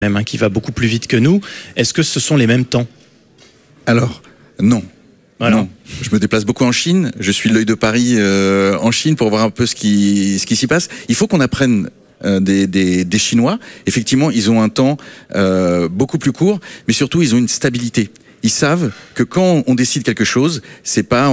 même, qui va beaucoup plus vite que nous. Est-ce que ce sont les mêmes temps ? Alors, non. Voilà. Non. Je me déplace beaucoup en Chine. Je suis l'œil de Paris en Chine pour voir un peu ce qui s'y passe. Il faut qu'on apprenne des Chinois. Effectivement, ils ont un temps beaucoup plus court, mais surtout, ils ont une stabilité. Ils savent que quand on décide quelque chose, c'est pas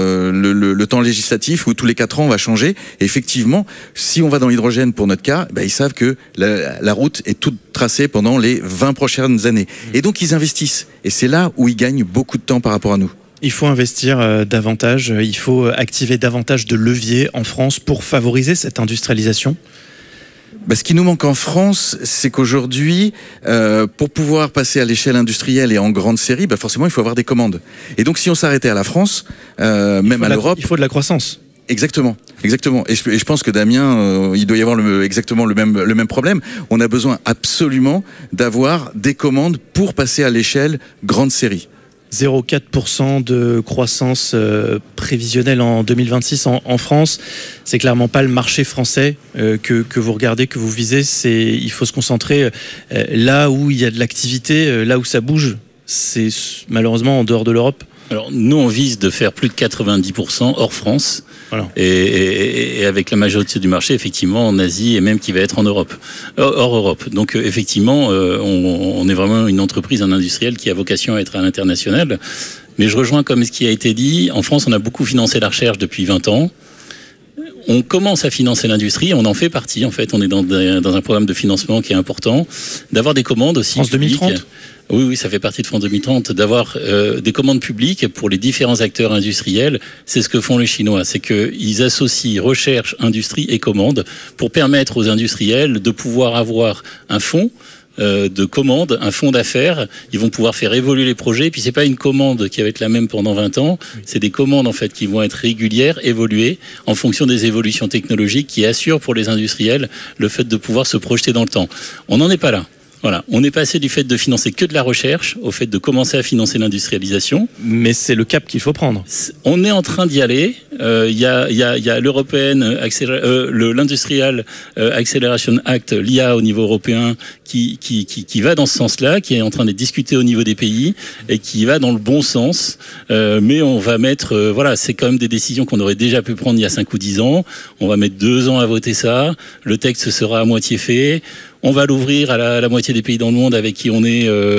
le temps législatif où tous les 4 ans on va changer. Et effectivement, si on va dans l'hydrogène pour notre cas, ils savent que la route est toute tracée pendant les 20 prochaines années. Et donc ils investissent. Et c'est là où ils gagnent beaucoup de temps par rapport à nous. Il faut investir davantage, il faut activer davantage de leviers en France pour favoriser cette industrialisation. Ce qui nous manque en France, c'est qu'aujourd'hui, pour pouvoir passer à l'échelle industrielle et en grande série, forcément, il faut avoir des commandes. Et donc, si on s'arrêtait à la France, même à l'Europe... Il faut de la croissance. Exactement. Et je pense que Damien, il doit y avoir exactement le même problème. On a besoin absolument d'avoir des commandes pour passer à l'échelle grande série. 0,4% de croissance prévisionnelle en 2026 en France. C'est clairement pas le marché français que vous regardez, que vous visez. Il faut se concentrer là où il y a de l'activité, là où ça bouge. C'est malheureusement en dehors de l'Europe. Alors nous, on vise de faire plus de 90% hors France. Voilà. Et avec la majorité du marché, effectivement, en Asie et même qui va être en Europe, hors Europe. Donc effectivement, on est vraiment une entreprise, un industriel qui a vocation à être à l'international. Mais je rejoins comme ce qui a été dit. En France, on a beaucoup financé la recherche depuis 20 ans. On commence à financer l'industrie, on en fait partie en fait. On est dans un programme de financement qui est important. D'avoir des commandes aussi. France 2030 ? Oui, ça fait partie de France 2030, d'avoir des commandes publiques pour les différents acteurs industriels. C'est ce que font les Chinois, c'est qu'ils associent recherche, industrie et commandes pour permettre aux industriels de pouvoir avoir un fonds de commandes, un fonds d'affaires. Ils vont pouvoir faire évoluer les projets. Et puis c'est pas une commande qui va être la même pendant 20 ans. C'est des commandes en fait qui vont être régulières, évoluer en fonction des évolutions technologiques qui assurent pour les industriels le fait de pouvoir se projeter dans le temps. On n'en est pas là. Voilà, on est passé du fait de financer que de la recherche au fait de commencer à financer l'industrialisation. Mais c'est le cap qu'il faut prendre. On est en train d'y aller. Il y a l'Européenne, l'Industrial Acceleration Act, l'IA au niveau européen, qui va dans ce sens-là, qui est en train de discuter au niveau des pays et qui va dans le bon sens. Mais on va mettre, c'est quand même des décisions qu'on aurait déjà pu prendre il y a 5 ou 10 ans. On va mettre 2 ans à voter ça. Le texte sera à moitié fait. On va l'ouvrir à la moitié des pays dans le monde avec qui on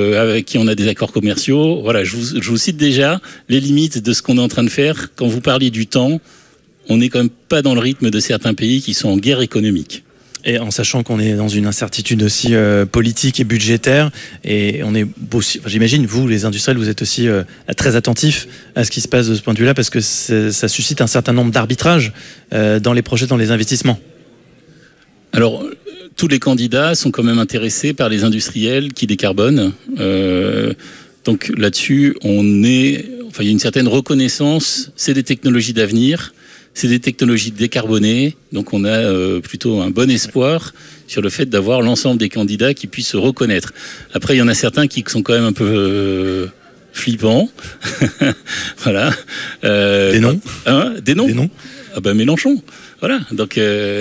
a des accords commerciaux. Voilà, je vous cite déjà les limites de ce qu'on est en train de faire. Quand vous parliez du temps, on n'est quand même pas dans le rythme de certains pays qui sont en guerre économique. Et en sachant qu'on est dans une incertitude aussi politique et budgétaire, et on est aussi, j'imagine, vous, les industriels, vous êtes aussi très attentifs à ce qui se passe de ce point de vue-là, parce que ça suscite un certain nombre d'arbitrages dans les projets, dans les investissements. Alors, tous les candidats sont quand même intéressés par les industriels qui décarbonent. Donc là-dessus, il y a une certaine reconnaissance. C'est des technologies d'avenir, c'est des technologies décarbonées. Donc on a plutôt un bon espoir sur le fait d'avoir l'ensemble des candidats qui puissent se reconnaître. Après, il y en a certains qui sont quand même un peu flippants. Voilà. Des noms. Des noms. Des noms. Ah Mélenchon. Voilà, donc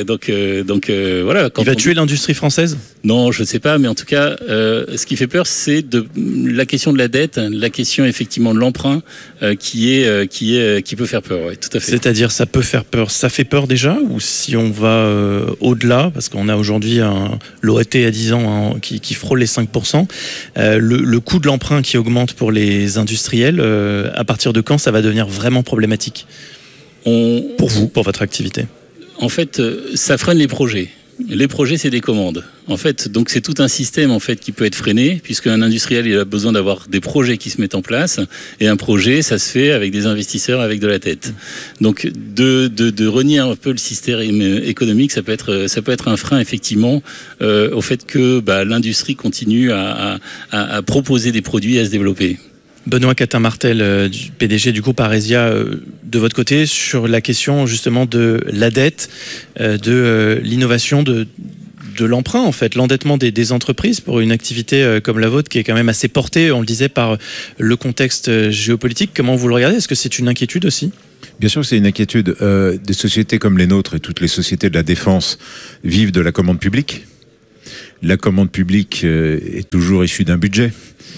voilà. Il va tuer l'industrie française ? Non, je ne sais pas, mais en tout cas, ce qui fait peur, c'est la question de la dette, la question effectivement de l'emprunt, qui peut faire peur. Ouais, tout à fait. C'est-à-dire, ça peut faire peur. Ça fait peur déjà, ou si on va au-delà, parce qu'on a aujourd'hui l'OAT à 10 ans qui frôle les 5%, le coût de l'emprunt qui augmente pour les industriels, à partir de quand ça va devenir vraiment problématique ? Pour vous, pour votre activité ? En fait, ça freine les projets. Les projets, c'est des commandes. En fait, donc c'est tout un système en fait qui peut être freiné, puisqu'un industriel il a besoin d'avoir des projets qui se mettent en place, et un projet, ça se fait avec des investisseurs, avec de la tête. Donc de renier un peu le système économique, ça peut être un frein effectivement au fait que l'industrie continue à proposer des produits, à se développer. Benoît Catin-Martel, du PDG du groupe Aresia, de votre côté, sur la question justement de la dette, de l'innovation, de l'emprunt en fait, l'endettement des entreprises pour une activité comme la vôtre qui est quand même assez portée, on le disait, par le contexte géopolitique. Comment vous le regardez ? Est-ce que c'est une inquiétude aussi ? Bien sûr que c'est une inquiétude. Des sociétés comme les nôtres et toutes les sociétés de la défense vivent de la commande publique. la commande publique est toujours issue d'un budget.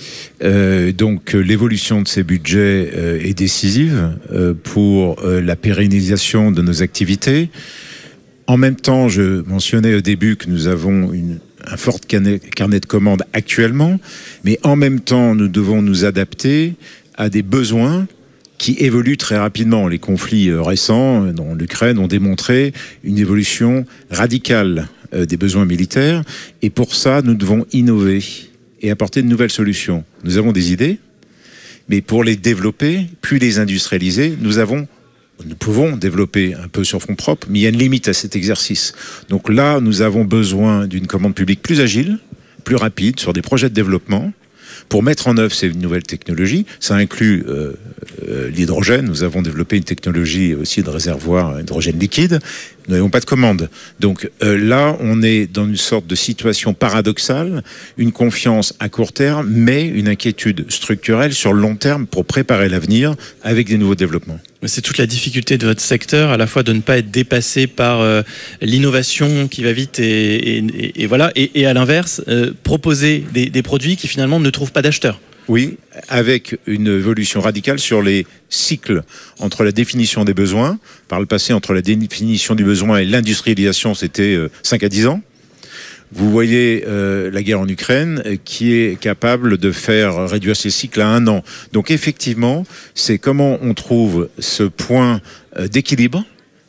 Donc l'évolution de ces budgets est décisive pour la pérennisation de nos activités. En même temps, je mentionnais au début que nous avons un fort carnet de commandes actuellement, mais en même temps, nous devons nous adapter à des besoins qui évoluent très rapidement. Les conflits récents dans l'Ukraine ont démontré une évolution radicale des besoins militaires, et pour ça, nous devons innover et apporter de nouvelles solutions. Nous avons des idées, mais pour les développer, puis les industrialiser, nous pouvons développer un peu sur fonds propres, mais il y a une limite à cet exercice. Donc là, nous avons besoin d'une commande publique plus agile, plus rapide, sur des projets de développement, pour mettre en œuvre ces nouvelles technologies. Ça inclut l'hydrogène. Nous avons développé une technologie aussi de réservoir hydrogène liquide. Nous n'avons pas de commande. Donc là, on est dans une sorte de situation paradoxale, une confiance à court terme, mais une inquiétude structurelle sur le long terme pour préparer l'avenir avec des nouveaux développements. C'est toute la difficulté de votre secteur, à la fois de ne pas être dépassé par l'innovation qui va vite et voilà, et à l'inverse, proposer des produits qui finalement ne trouvent pas d'acheteurs. Oui, avec une évolution radicale sur les cycles entre la définition des besoins. Par le passé, entre la définition du besoin et l'industrialisation, c'était 5 à 10 ans. Vous voyez la guerre en Ukraine qui est capable de faire réduire ces cycles à 1 an. Donc effectivement, c'est comment on trouve ce point d'équilibre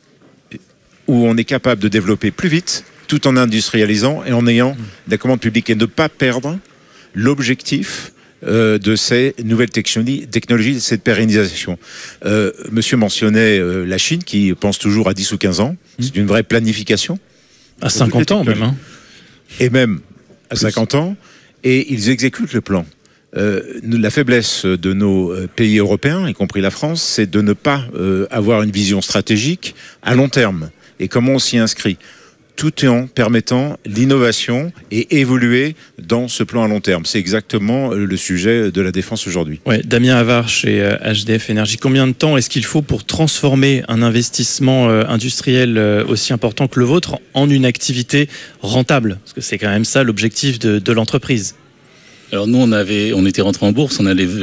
où on est capable de développer plus vite tout en industrialisant et en ayant la commande publique et ne pas perdre l'objectif de ces nouvelles technologies, de cette pérennisation. Monsieur mentionnait la Chine qui pense toujours à 10 ou 15 ans. C'est une vraie planification. À 50 ans même. Hein. Et même à 50 ans. Et ils exécutent le plan. La faiblesse de nos pays européens, y compris la France, c'est de ne pas avoir une vision stratégique à long terme. Et comment on s'y inscrit ? Tout en permettant l'innovation et évoluer dans ce plan à long terme. C'est exactement le sujet de la défense aujourd'hui. Ouais, Damien Havard chez HDF Énergie. Combien de temps est-ce qu'il faut pour transformer un investissement industriel aussi important que le vôtre en une activité rentable ? Parce que c'est quand même ça l'objectif de l'entreprise. Alors nous, on était rentré en bourse, on avait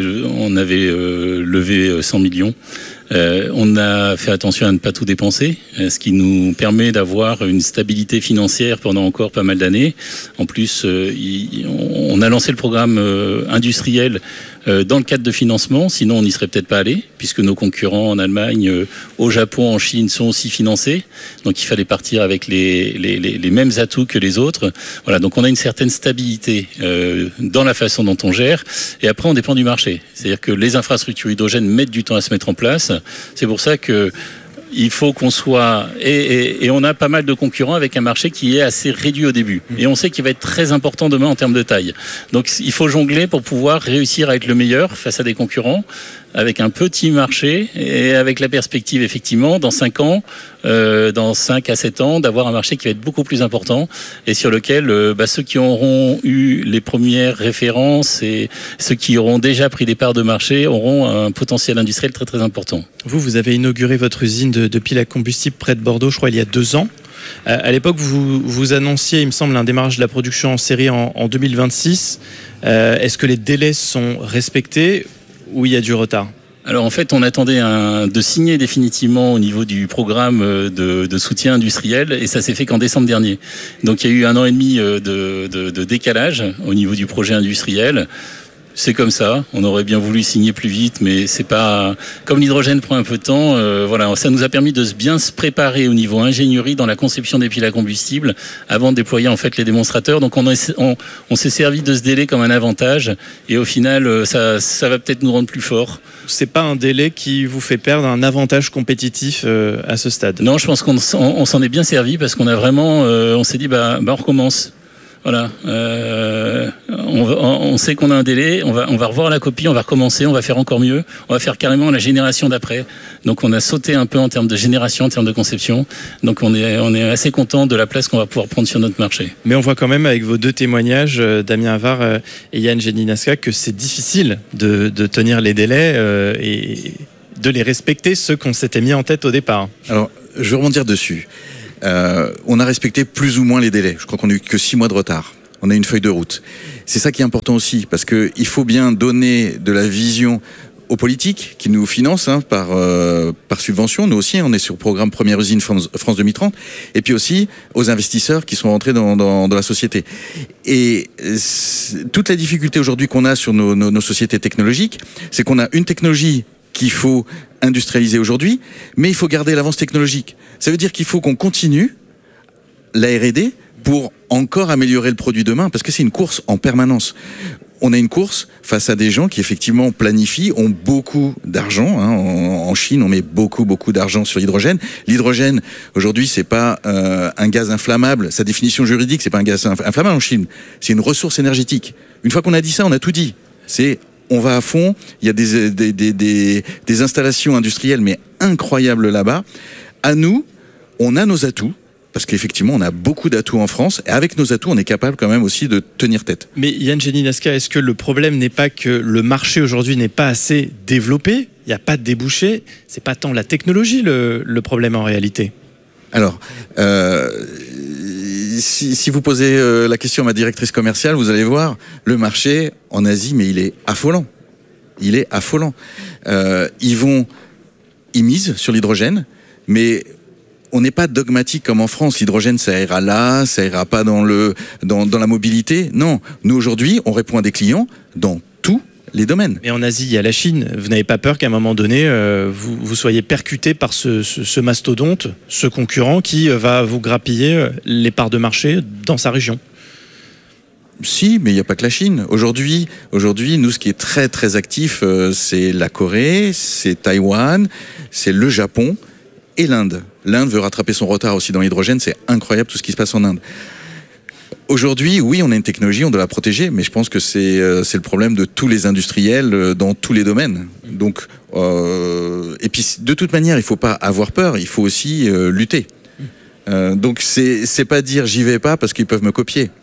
levé 100 millions. On a fait attention à ne pas tout dépenser, ce qui nous permet d'avoir une stabilité financière pendant encore pas mal d'années. En plus, on a lancé le programme industriel dans le cadre de financement, sinon on n'y serait peut-être pas allé, puisque nos concurrents en Allemagne, au Japon, en Chine sont aussi financés. Donc il fallait partir avec les mêmes atouts que les autres. Voilà, donc on a une certaine stabilité dans la façon dont on gère. Et après, on dépend du marché. C'est-à-dire que les infrastructures hydrogène mettent du temps à se mettre en place. C'est pour ça que il faut qu'on soit... Et on a pas mal de concurrents avec un marché qui est assez réduit au début. Et on sait qu'il va être très important demain en termes de taille. Donc il faut jongler pour pouvoir réussir à être le meilleur face à des concurrents avec un petit marché et avec la perspective, effectivement, dans 5 ans, dans 5 à 7 ans, d'avoir un marché qui va être beaucoup plus important et sur lequel ceux qui auront eu les premières références et ceux qui auront déjà pris des parts de marché auront un potentiel industriel très très important. Vous avez inauguré votre usine de piles à combustible près de Bordeaux, je crois, il y a 2 ans. À l'époque, vous annonciez, il me semble, un démarrage de la production en série en 2026. Est-ce que les délais sont respectés ou il y a du retard ? Alors en fait, on attendait de signer définitivement au niveau du programme de soutien industriel et ça s'est fait qu'en décembre dernier. Donc il y a eu 1 an et demi de décalage au niveau du projet industriel. C'est comme ça, on aurait bien voulu signer plus vite, mais c'est pas... Comme l'hydrogène prend un peu de temps, voilà, ça nous a permis de bien se préparer au niveau ingénierie dans la conception des piles à combustible avant de déployer en fait les démonstrateurs. Donc on s'est servi de ce délai comme un avantage et au final, ça va peut-être nous rendre plus forts. C'est pas un délai qui vous fait perdre un avantage compétitif à ce stade ? Non, je pense qu'on s'en est bien servi parce qu'on a vraiment... on s'est dit, on recommence. Voilà, on sait qu'on a un délai, on va revoir la copie, on va recommencer, on va faire encore mieux, on va faire carrément la génération d'après. Donc on a sauté un peu en termes de génération, en termes de conception. Donc on est assez content de la place qu'on va pouvoir prendre sur notre marché. Mais on voit quand même avec vos 2 témoignages, Damien Havard et Yann Geninaska, que c'est difficile de tenir les délais et de les respecter, ceux qu'on s'était mis en tête au départ. Alors, je vais rebondir dessus. On a respecté plus ou moins les délais. Je crois qu'on n'a eu que 6 mois de retard. on a une feuille de route. C'est ça qui est important aussi, parce que il faut bien donner de la vision aux politiques qui nous financent par subvention. Nous aussi, on est sur le programme Première Usine France 2030. Et puis aussi aux investisseurs qui sont rentrés dans la société. Et toute la difficulté aujourd'hui qu'on a sur nos sociétés technologiques, c'est qu'on a une technologie qu'il faut industrialiser aujourd'hui, mais il faut garder l'avance technologique. Ça veut dire qu'il faut qu'on continue la R&D pour encore améliorer le produit demain, parce que c'est une course en permanence. On a une course face à des gens qui effectivement planifient, ont beaucoup d'argent. En Chine, on met beaucoup d'argent sur l'hydrogène. L'hydrogène, aujourd'hui, c'est pas un gaz inflammable. Sa définition juridique, c'est pas un gaz inflammable en Chine. C'est une ressource énergétique. Une fois qu'on a dit ça, on a tout dit. On va à fond. Il y a des installations industrielles, mais incroyables là-bas. À nous, on a nos atouts. Parce qu'effectivement, on a beaucoup d'atouts en France. Et avec nos atouts, on est capable quand même aussi de tenir tête. Mais Yann Geninaska, est-ce que le problème n'est pas que le marché aujourd'hui n'est pas assez développé ? Il n'y a pas de débouchés. C'est pas tant la technologie le problème en réalité. Alors, si vous posez la question à ma directrice commerciale, vous allez voir, le marché en Asie, mais il est affolant. Il est affolant. Ils misent sur l'hydrogène, mais on n'est pas dogmatique comme en France. L'hydrogène, ça ira là, ça ira pas dans la mobilité. Non, nous aujourd'hui, on répond à des clients dans tous les domaines. Mais en Asie, il y a la Chine. Vous n'avez pas peur qu'à un moment donné, vous soyez percuté par ce mastodonte, ce concurrent qui va vous grappiller les parts de marché dans sa région ? Si, mais il n'y a pas que la Chine. Aujourd'hui, nous, ce qui est très très actif, c'est la Corée, c'est Taïwan, c'est le Japon et l'Inde. L'Inde veut rattraper son retard aussi dans l'hydrogène. C'est incroyable tout ce qui se passe en Inde. Aujourd'hui, oui, on a une technologie, on doit la protéger, mais je pense que c'est le problème de tous les industriels dans tous les domaines. Donc, et puis de toute manière, il ne faut pas avoir peur, il faut aussi lutter. Donc c'est pas dire j'y vais pas parce qu'ils peuvent me copier.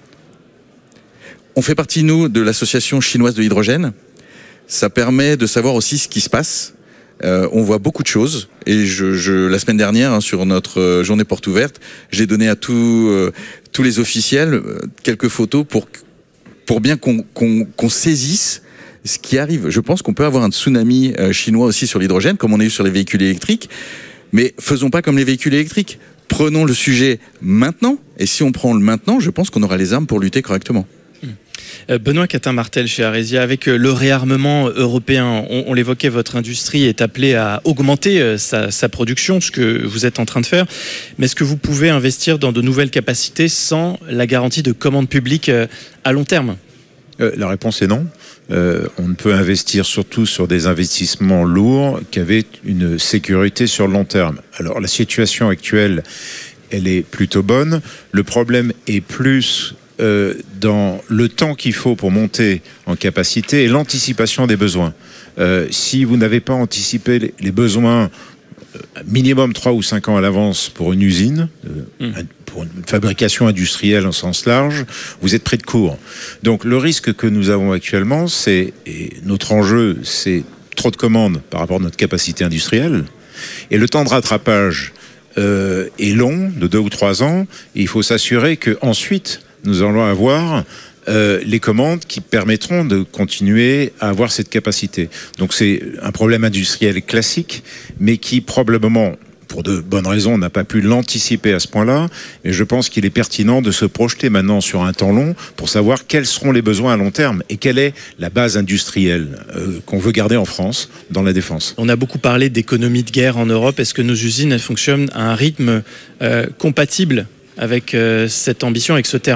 On fait partie, nous, de l'association chinoise de l'hydrogène. Ça permet de savoir aussi ce qui se passe. On voit beaucoup de choses et la semaine dernière, sur notre journée porte ouverte, j'ai donné à tous les officiels quelques photos pour bien qu'on saisisse ce qui arrive. Je pense qu'on peut avoir un tsunami chinois aussi sur l'hydrogène, comme on a eu sur les véhicules électriques, mais faisons pas comme les véhicules électriques. Prenons le sujet maintenant, et si on prend le maintenant, je pense qu'on aura les armes pour lutter correctement. Benoît Catin-Martel chez Aresia, avec le réarmement européen, on l'évoquait, votre industrie est appelée à augmenter sa production, ce que vous êtes en train de faire. Mais est-ce que vous pouvez investir dans de nouvelles capacités sans la garantie de commande publique à long terme ? La réponse est non. On ne peut investir surtout sur des investissements lourds qu'avec une sécurité sur le long terme. Alors la situation actuelle, elle est plutôt bonne. Le problème est plus dans le temps qu'il faut pour monter en capacité et l'anticipation des besoins. Si vous n'avez pas anticipé les besoins minimum 3 ou 5 ans à l'avance pour une usine, pour une fabrication industrielle en sens large, vous êtes pris de court. Donc le risque que nous avons actuellement, et notre enjeu, c'est trop de commandes par rapport à notre capacité industrielle, et le temps de rattrapage est long, de 2 ou 3 ans, et il faut s'assurer qu'ensuite, nous allons avoir les commandes qui permettront de continuer à avoir cette capacité. Donc c'est un problème industriel classique, mais qui probablement, pour de bonnes raisons, n'a pas pu l'anticiper à ce point-là. Et je pense qu'il est pertinent de se projeter maintenant sur un temps long pour savoir quels seront les besoins à long terme et quelle est la base industrielle qu'on veut garder en France dans la défense. On a beaucoup parlé d'économie de guerre en Europe. Est-ce que nos usines elles fonctionnent à un rythme compatible avec cette ambition, avec ce terme ?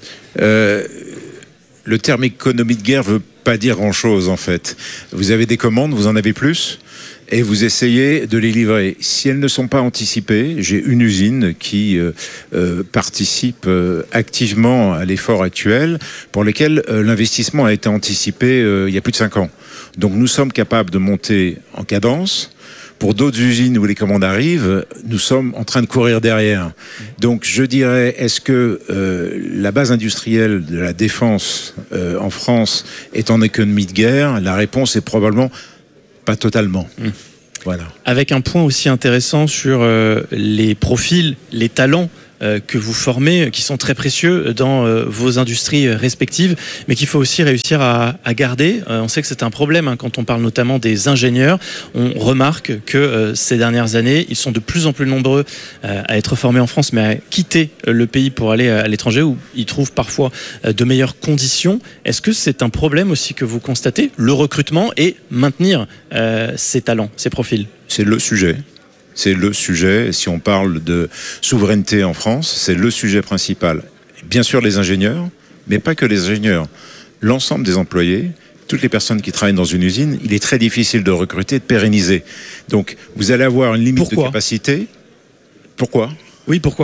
Le terme économie de guerre veut pas dire grand-chose en fait. Vous avez des commandes, vous en avez plus, et vous essayez de les livrer. Si elles ne sont pas anticipées, j'ai une usine qui participe activement à l'effort actuel, pour lequel l'investissement a été anticipé il y a plus de 5 ans. Donc nous sommes capables de monter en cadence. Pour d'autres usines où les commandes arrivent, nous sommes en train de courir derrière. Donc je dirais, est-ce que la base industrielle de la défense en France est en économie de guerre ? La réponse est probablement pas totalement. Voilà. Avec un point aussi intéressant sur les profils, les talents que vous formez, qui sont très précieux dans vos industries respectives, mais qu'il faut aussi réussir à garder. On sait que c'est un problème quand on parle notamment des ingénieurs. On remarque que ces dernières années, ils sont de plus en plus nombreux à être formés en France, mais à quitter le pays pour aller à l'étranger, où ils trouvent parfois de meilleures conditions. Est-ce que c'est un problème aussi que vous constatez, le recrutement et maintenir ces talents, ces profils? C'est le sujet. C'est le sujet. Si on parle de souveraineté en France, c'est le sujet principal. Bien sûr les ingénieurs, mais pas que les ingénieurs. L'ensemble des employés, toutes les personnes qui travaillent dans une usine, il est très difficile de recruter, de pérenniser. Donc, vous allez avoir une limite de capacité. Pourquoi ? Oui, pourquoi ?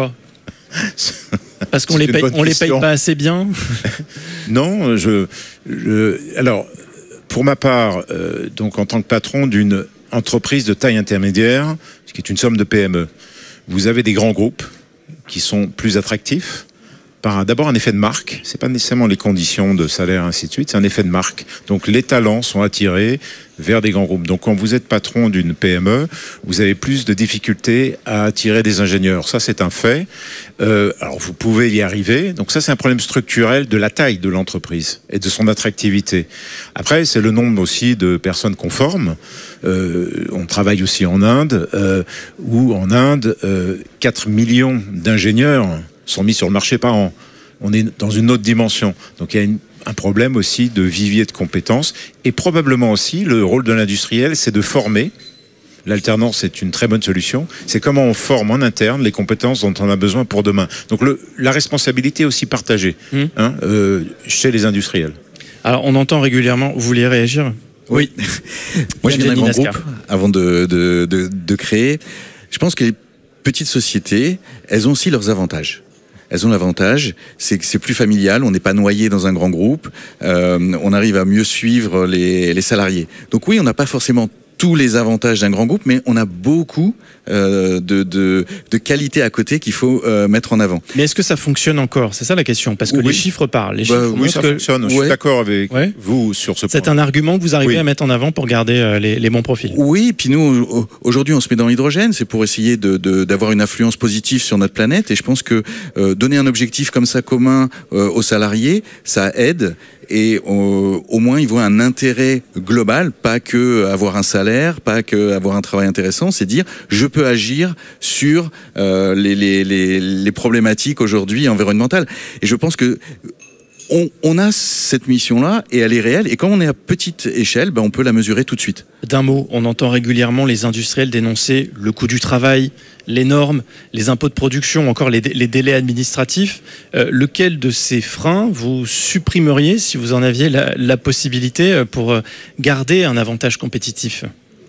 Parce qu'on les paye pas assez bien. Non, alors, pour ma part, donc en tant que patron d'une entreprise de taille intermédiaire, ce qui est une somme de PME, vous avez des grands groupes qui sont plus attractifs. Par d'abord un effet de marque, c'est pas nécessairement les conditions de salaire ainsi de suite, c'est un effet de marque. Donc les talents sont attirés vers des grands groupes. Donc quand vous êtes patron d'une PME, vous avez plus de difficultés à attirer des ingénieurs. Ça c'est un fait. Alors vous pouvez y arriver. Donc ça c'est un problème structurel de la taille de l'entreprise et de son attractivité. Après c'est le nombre aussi de personnes qu'on forme. On travaille aussi en Inde, où en Inde 4 millions d'ingénieurs sont mis sur le marché par an. On est dans une autre dimension. Donc il y a un problème aussi de vivier de compétences. Et probablement aussi, le rôle de l'industriel, c'est de former. L'alternance est une très bonne solution. C'est comment on forme en interne les compétences dont on a besoin pour demain. Donc la responsabilité est aussi partagée chez les industriels. Alors on entend régulièrement, vous vouliez réagir ? Oui. Moi je viens d'un grand groupe avant de créer. Je pense que les petites sociétés, elles ont aussi leurs avantages. Elles ont l'avantage, c'est que c'est plus familial, on n'est pas noyé dans un grand groupe, on arrive à mieux suivre les salariés. Donc oui, on n'a pas forcément tous les avantages d'un grand groupe, mais on a beaucoup de qualités à côté qu'il faut mettre en avant. Mais est-ce que ça fonctionne encore ? C'est ça la question, parce que les chiffres parlent. Les chiffres oui, ça fonctionne. Je suis d'accord avec vous sur ce point. C'est un argument que vous arrivez à mettre en avant pour garder les bons profils. Oui, puis nous, aujourd'hui, on se met dans l'hydrogène, c'est pour essayer d'avoir une influence positive sur notre planète, et je pense que donner un objectif comme ça commun aux salariés, ça aide. Et au moins, ils voient un intérêt global, pas que avoir un salaire, pas que avoir un travail intéressant, c'est dire je peux agir sur les problématiques aujourd'hui environnementales. Et je pense que on a cette mission-là et elle est réelle. Et quand on est à petite échelle, on peut la mesurer tout de suite. D'un mot, on entend régulièrement les industriels dénoncer le coût du travail, les normes, les impôts de production, encore les délais administratifs. Lequel de ces freins vous supprimeriez si vous en aviez la possibilité pour garder un avantage compétitif ?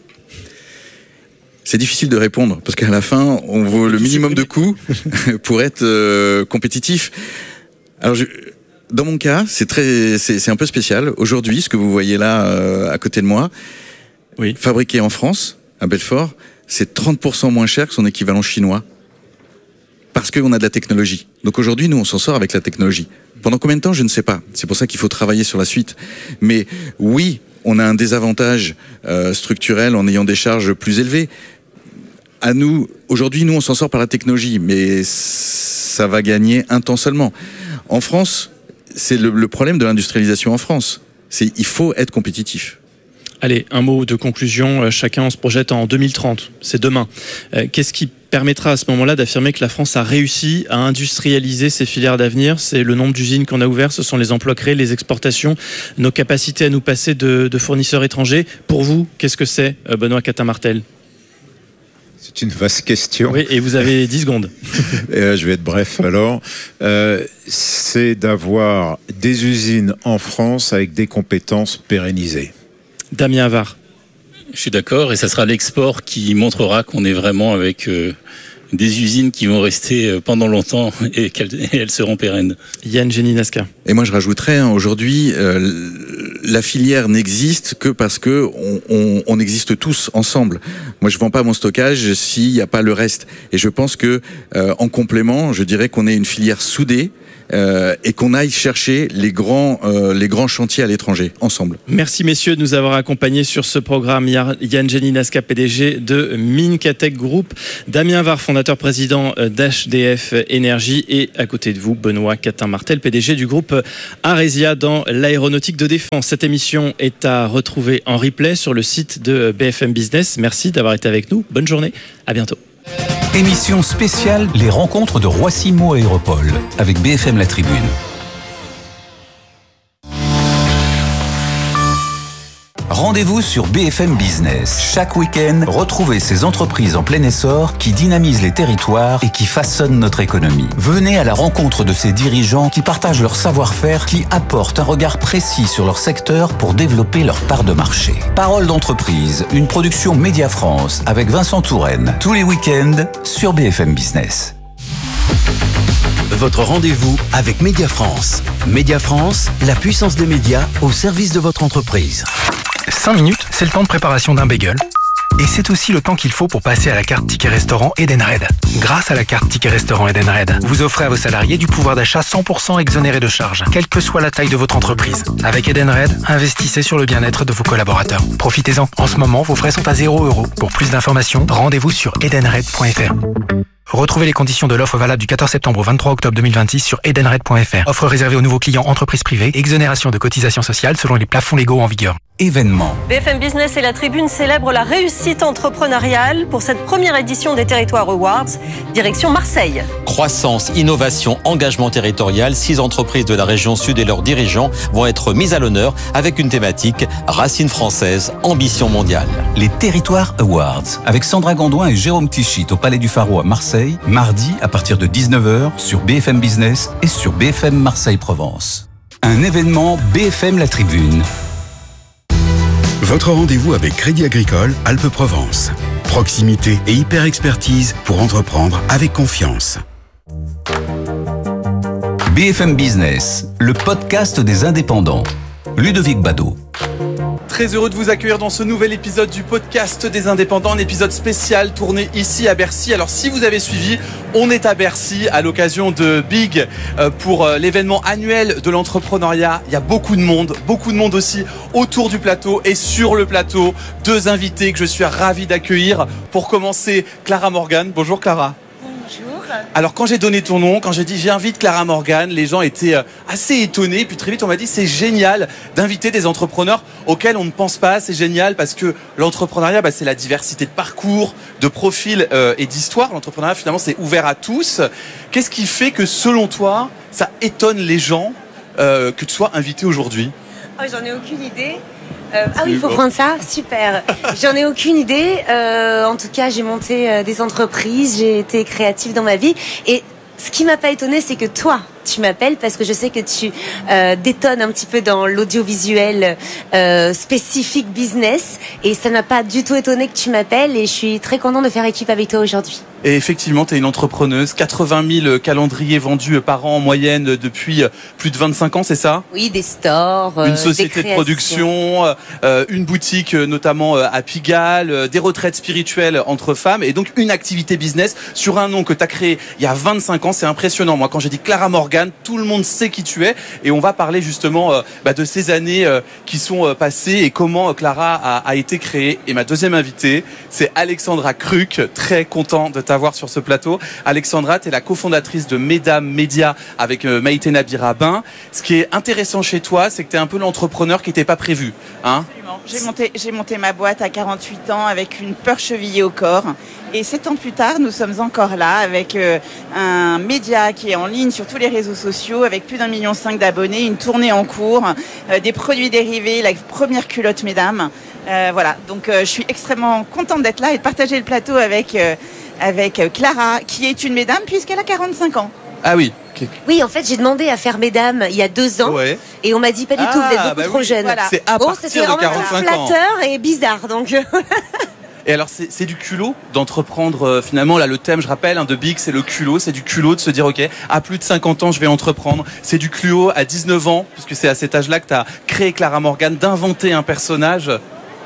C'est difficile de répondre parce qu'à la fin, on vaut le minimum de coûts pour être compétitif. Alors, dans mon cas, c'est un peu spécial. Aujourd'hui, ce que vous voyez là à côté de moi, fabriqué en France, à Belfort, c'est 30% moins cher que son équivalent chinois. Parce qu'on a de la technologie. Donc aujourd'hui, nous, on s'en sort avec la technologie. Pendant combien de temps, je ne sais pas. C'est pour ça qu'il faut travailler sur la suite. Mais oui, on a un désavantage structurel en ayant des charges plus élevées. À nous, aujourd'hui, nous, on s'en sort par la technologie, mais ça va gagner un temps seulement. En France, c'est le problème de l'industrialisation en France. Il faut être compétitif. Allez, un mot de conclusion. Chacun se projette en 2030. C'est demain. Qu'est-ce qui permettra à ce moment-là d'affirmer que la France a réussi à industrialiser ses filières d'avenir ? C'est le nombre d'usines qu'on a ouvertes, ce sont les emplois créés, les exportations, nos capacités à nous passer de fournisseurs étrangers. Pour vous, qu'est-ce que c'est, Benoît Catin-Martel ? C'est une vaste question. Oui, et vous avez 10 secondes. Je vais être bref alors. C'est d'avoir des usines en France avec des compétences pérennisées. Damien Havard. Je suis d'accord, et ça sera l'export qui montrera qu'on est vraiment avec des usines qui vont rester pendant longtemps et elles seront pérennes. Yann Génie-Nasca. Et moi je rajouterais, aujourd'hui, la filière n'existe que parce que on existe tous ensemble. Moi je vends pas mon stockage s'il n'y a pas le reste. Et je pense que en complément, je dirais qu'on est une filière soudée et qu'on aille chercher les grands chantiers à l'étranger ensemble. Merci messieurs de nous avoir accompagnés sur ce programme. Yann Geninaska, PDG de Minkatech Group, Damien Var, fondateur président d'HDF Énergie, et à côté de vous Benoît Catin-Martel, PDG du groupe Aresia dans l'aéronautique de défense. Cette émission est à retrouver en replay sur le site de BFM Business. Merci d'avoir été avec nous. Bonne journée. À bientôt. Émission spéciale Les rencontres de Roissy-Meaux Aéropole avec BFM La Tribune. Rendez-vous sur BFM Business. Chaque week-end, retrouvez ces entreprises en plein essor qui dynamisent les territoires et qui façonnent notre économie. Venez à la rencontre de ces dirigeants qui partagent leur savoir-faire, qui apportent un regard précis sur leur secteur pour développer leur part de marché. Parole d'entreprise, une production Média France avec Vincent Touraine. Tous les week-ends sur BFM Business. Votre rendez-vous avec Média France. Média France, la puissance des médias au service de votre entreprise. 5 minutes, c'est le temps de préparation d'un bagel. Et c'est aussi le temps qu'il faut pour passer à la carte Ticket Restaurant Edenred. Grâce à la carte Ticket Restaurant Edenred, vous offrez à vos salariés du pouvoir d'achat 100% exonéré de charges, quelle que soit la taille de votre entreprise. Avec Edenred, investissez sur le bien-être de vos collaborateurs. Profitez-en. En ce moment, vos frais sont à 0 €. Pour plus d'informations, rendez-vous sur edenred.fr. Retrouvez les conditions de l'offre valable du 14 septembre au 23 octobre 2026 sur edenred.fr. Offre réservée aux nouveaux clients entreprises privées. Exonération de cotisations sociales selon les plafonds légaux en vigueur. Événement. BFM Business et La Tribune célèbrent la réussite entrepreneuriale pour cette première édition des Territoires Awards. Direction Marseille. Croissance, innovation, engagement territorial. 6 entreprises de la région sud et leurs dirigeants vont être mis à l'honneur avec une thématique racines françaises, ambition mondiale. Les Territoires Awards avec Sandra Gandoin et Jérôme Tichit au Palais du Pharaon à Marseille, mardi à partir de 19h sur BFM Business et sur BFM Marseille-Provence. Un événement BFM La Tribune. Votre rendez-vous avec Crédit Agricole Alpes-Provence. Proximité et hyper-expertise pour entreprendre avec confiance. BFM Business, le podcast des indépendants. Ludovic Bado. Très heureux de vous accueillir dans ce nouvel épisode du podcast des indépendants, un épisode spécial tourné ici à Bercy. Alors si vous avez suivi, on est à Bercy à l'occasion de Big pour l'événement annuel de l'entrepreneuriat. Il y a beaucoup de monde aussi autour du plateau et sur le plateau. 2 invités que je suis ravi d'accueillir. Pour commencer, Clara Morgan. Bonjour Clara. Bonjour. Alors quand j'ai donné ton nom, quand j'ai dit j'invite Clara Morgan, les gens étaient assez étonnés. Puis très vite on m'a dit c'est génial d'inviter des entrepreneurs auxquels on ne pense pas. C'est génial parce que l'entrepreneuriat, c'est la diversité de parcours, de profils et d'histoires. L'entrepreneuriat finalement c'est ouvert à tous. Qu'est-ce qui fait que selon toi ça étonne les gens que tu sois invité aujourd'hui ? J'en ai aucune idée. Ah oui, il faut prendre ça, super. J'en ai aucune idée. En tout cas, j'ai monté des entreprises, j'ai été créative dans ma vie. Et ce qui m'a pas étonnée, c'est que toi, tu m'appelles parce que je sais que tu détonnes un petit peu dans l'audiovisuel spécifique business. Et ça n'a pas du tout étonné que tu m'appelles. Et je suis très contente de faire équipe avec toi aujourd'hui. Et effectivement, tu es une entrepreneuse. 80 000 calendriers vendus par an en moyenne depuis plus de 25 ans, c'est ça ? Oui, des stores, une société de production, une boutique notamment à Pigalle, des retraites spirituelles entre femmes et donc une activité business sur un nom que tu as créé il y a 25 ans. C'est impressionnant. Moi, quand j'ai dit Clara Morgan, tout le monde sait qui tu es. Et on va parler justement de ces années qui sont passées et comment Clara a été créée. Et ma deuxième invitée, c'est Alexandra Kruck. Très content de t'avoir sur ce plateau. Alexandra, tu es la cofondatrice de Mesdames Média avec Maïté Nabirabin. Ce qui est intéressant chez toi, c'est que tu es un peu l'entrepreneur qui n'était pas prévu. Hein ? Absolument. J'ai monté ma boîte à 48 ans avec une peur chevillée au corps. Et 7 ans plus tard, nous sommes encore là avec un média qui est en ligne sur tous les réseaux sociaux avec plus d'1,5 million d'abonnés, une tournée en cours, des produits dérivés, la première culotte Mesdames. Voilà, donc je suis extrêmement contente d'être là et de partager le plateau avec Clara, qui est une Mesdame puisqu'elle a 45 ans. Ah oui. Oui, en fait, j'ai demandé à faire Mesdames il y a 2 ans. Ouais. Et on m'a dit pas du tout, vous êtes beaucoup trop jeune. Voilà. C'est à partir de 45 ans. C'était flatteur et bizarre, donc... Et alors, c'est du culot d'entreprendre, finalement, là, le thème, je rappelle, de Big, c'est le culot, c'est du culot de se dire, ok, à plus de 50 ans, je vais entreprendre. C'est du culot à 19 ans, puisque c'est à cet âge-là que tu as créé Clara Morgan, d'inventer un personnage.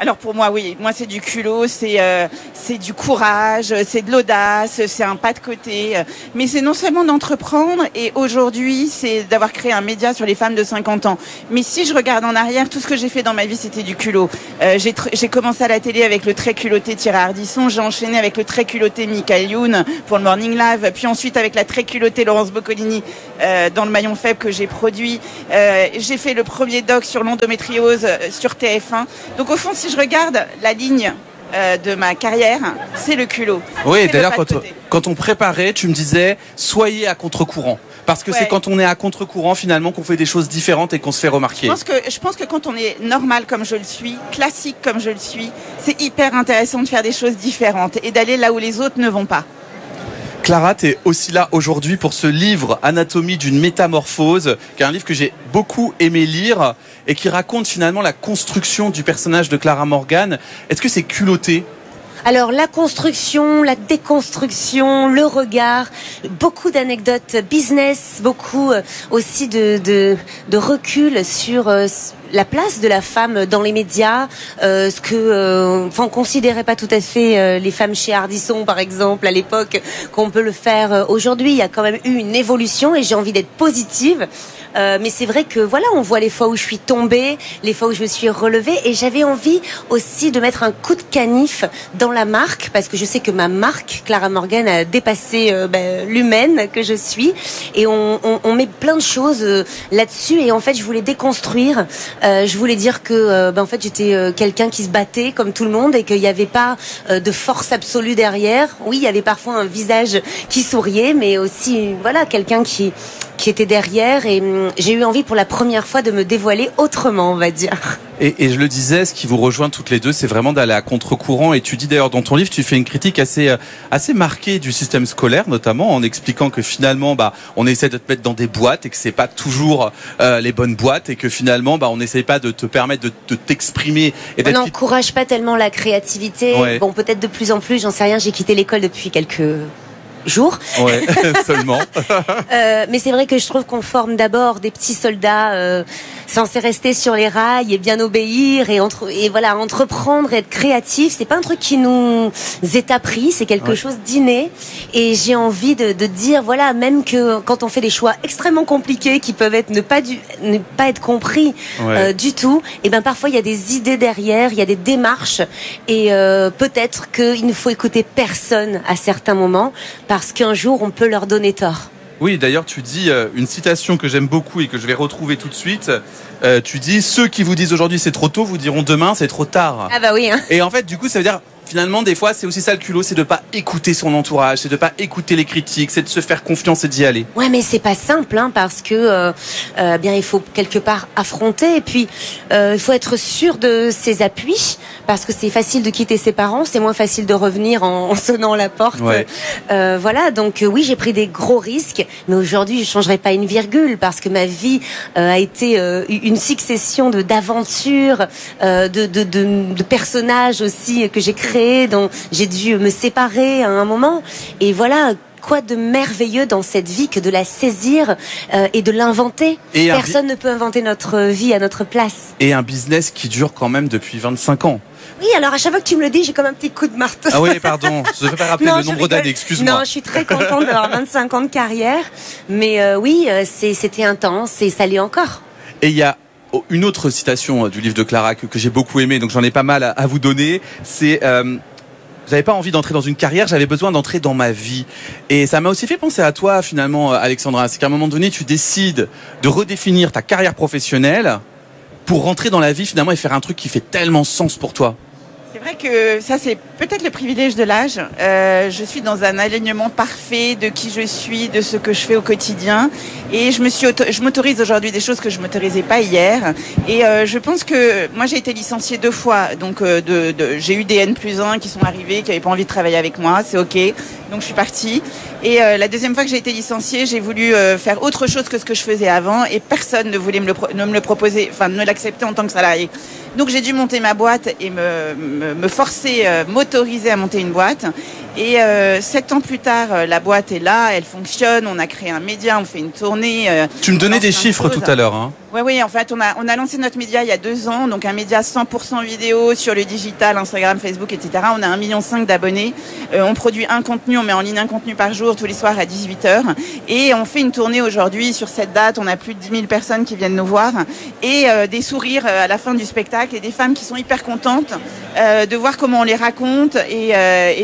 Alors pour moi, oui. Moi, c'est du culot, c'est du courage, c'est de l'audace, c'est un pas de côté. Mais c'est non seulement d'entreprendre, et aujourd'hui, c'est d'avoir créé un média sur les femmes de 50 ans. Mais si je regarde en arrière, tout ce que j'ai fait dans ma vie, c'était du culot. J'ai commencé à la télé avec le très culotté Thierry Ardisson, j'ai enchaîné avec le très culotté Michael Youn pour le Morning Live, puis ensuite avec la très culottée Laurence Boccolini dans le maillon faible que j'ai produit. J'ai fait le premier doc sur l'endométriose sur TF1. Donc au fond, si je regarde la ligne de ma carrière, c'est le culot. Oui, d'ailleurs, quand on préparait, tu me disais, soyez à contre-courant. Parce que c'est quand on est à contre-courant, finalement, qu'on fait des choses différentes et qu'on se fait remarquer. Je pense que quand on est normal comme je le suis, classique comme je le suis, c'est hyper intéressant de faire des choses différentes et d'aller là où les autres ne vont pas. Clara, tu es aussi là aujourd'hui pour ce livre Anatomie d'une métamorphose, qui est un livre que j'ai beaucoup aimé lire et qui raconte finalement la construction du personnage de Clara Morgan. Est-ce que c'est culotté ? Alors la construction, la déconstruction, le regard, beaucoup d'anecdotes business, beaucoup aussi de recul sur la place de la femme dans les médias, ce que on considérait pas tout à fait les femmes chez Ardisson par exemple à l'époque qu'on peut le faire aujourd'hui. Il y a quand même eu une évolution et j'ai envie d'être positive. Mais c'est vrai que voilà, on voit les fois où je suis tombée, les fois où je me suis relevée, et j'avais envie aussi de mettre un coup de canif dans la marque, parce que je sais que ma marque, Clara Morgan, a dépassé l'humaine que je suis, et on met plein de choses là-dessus, et en fait je voulais déconstruire, je voulais dire que en fait j'étais quelqu'un qui se battait comme tout le monde, et qu'il n'y avait pas de force absolue derrière. Oui, il y avait parfois un visage qui souriait, mais aussi voilà, quelqu'un qui était derrière, et j'ai eu envie pour la première fois de me dévoiler autrement, on va dire. Et je le disais, ce qui vous rejoint toutes les deux, c'est vraiment d'aller à contre-courant. Et tu dis d'ailleurs dans ton livre, tu fais une critique assez marquée du système scolaire, notamment en expliquant que finalement, on essaie de te mettre dans des boîtes et que c'est pas toujours les bonnes boîtes, et que finalement, on n'essaie pas de te permettre de t'exprimer. Et on n'encourage pas tellement la créativité. Ouais. Bon, peut-être de plus en plus, j'en sais rien. J'ai quitté l'école depuis quelques jours. Ouais, seulement. Mais c'est vrai que je trouve qu'on forme d'abord des petits soldats censés rester sur les rails et bien obéir et voilà, entreprendre et être créatif. C'est pas un truc qui nous est appris, c'est quelque chose d'inné. Et j'ai envie de dire, voilà, même que quand on fait des choix extrêmement compliqués qui peuvent être ne pas être compris du tout, et parfois il y a des idées derrière, il y a des démarches, et peut-être qu'il ne faut écouter personne à certains moments, parce qu'un jour, on peut leur donner tort. Oui, d'ailleurs, tu dis une citation que j'aime beaucoup et que je vais retrouver tout de suite. Tu dis, ceux qui vous disent aujourd'hui c'est trop tôt, vous diront demain c'est trop tard. Ah bah oui. Hein. Et en fait, du coup, ça veut dire, finalement, des fois, c'est aussi ça le culot, c'est de pas écouter son entourage, c'est de pas écouter les critiques, c'est de se faire confiance et d'y aller. Ouais, mais c'est pas simple, parce que il faut quelque part affronter, et puis il faut être sûr de ses appuis, parce que c'est facile de quitter ses parents, c'est moins facile de revenir en sonnant la porte. Ouais. Voilà, donc oui, j'ai pris des gros risques, mais aujourd'hui, je changerai pas une virgule, parce que ma vie a été une succession d'aventures, de personnages aussi que j'ai créés, dont j'ai dû me séparer à un moment, et voilà. Quoi de merveilleux dans cette vie que de la saisir et de l'inventer. Personne ne peut inventer notre vie à notre place. Et un business qui dure quand même depuis 25 ans. Oui, alors à chaque fois que tu me le dis, j'ai comme un petit coup de marteau. Ah oui, pardon, je ne devais pas rappeler le nombre d'années, excuse-moi. Non, je suis très contente d'avoir 25 ans de carrière, mais oui, c'était intense et ça l'est encore. Et il y a une autre citation du livre de Clara que j'ai beaucoup aimé, donc j'en ai pas mal à vous donner, c'est... J'avais pas envie d'entrer dans une carrière, j'avais besoin d'entrer dans ma vie. Et ça m'a aussi fait penser à toi, finalement, Alexandra. C'est qu'à un moment donné, tu décides de redéfinir ta carrière professionnelle pour rentrer dans la vie, finalement, et faire un truc qui fait tellement sens pour toi. C'est vrai que ça, c'est peut-être le privilège de l'âge. Je suis dans un alignement parfait de qui je suis, de ce que je fais au quotidien. Et je m'autorise aujourd'hui des choses que je ne m'autorisais pas hier. Et je pense que moi, j'ai été licenciée 2 fois. Donc, j'ai eu des N+1 qui sont arrivés, qui n'avaient pas envie de travailler avec moi. C'est OK. Donc, je suis partie. Et la deuxième fois que j'ai été licenciée, j'ai voulu faire autre chose que ce que je faisais avant. Et personne ne voulait me le proposer, enfin, ne l'accepter en tant que salarié. Donc, j'ai dû monter ma boîte et me forcer, m'autoriser à monter une boîte. Et 7 ans plus tard, la boîte est là, elle fonctionne, on a créé un média, on fait une tournée. Tu me donnais des chiffres tout à l'heure. Hein. Oui, en fait, on a lancé notre média il y a 2 ans, donc un média 100% vidéo sur le digital, Instagram, Facebook, etc. On a 1,5 million d'abonnés. On produit un contenu, on met en ligne un contenu par jour, tous les soirs à 18h. Et on fait une tournée aujourd'hui sur cette date. On a plus de 10 000 personnes qui viennent nous voir. Et des sourires à la fin du spectacle et des femmes qui sont hyper contentes de voir comment on les raconte et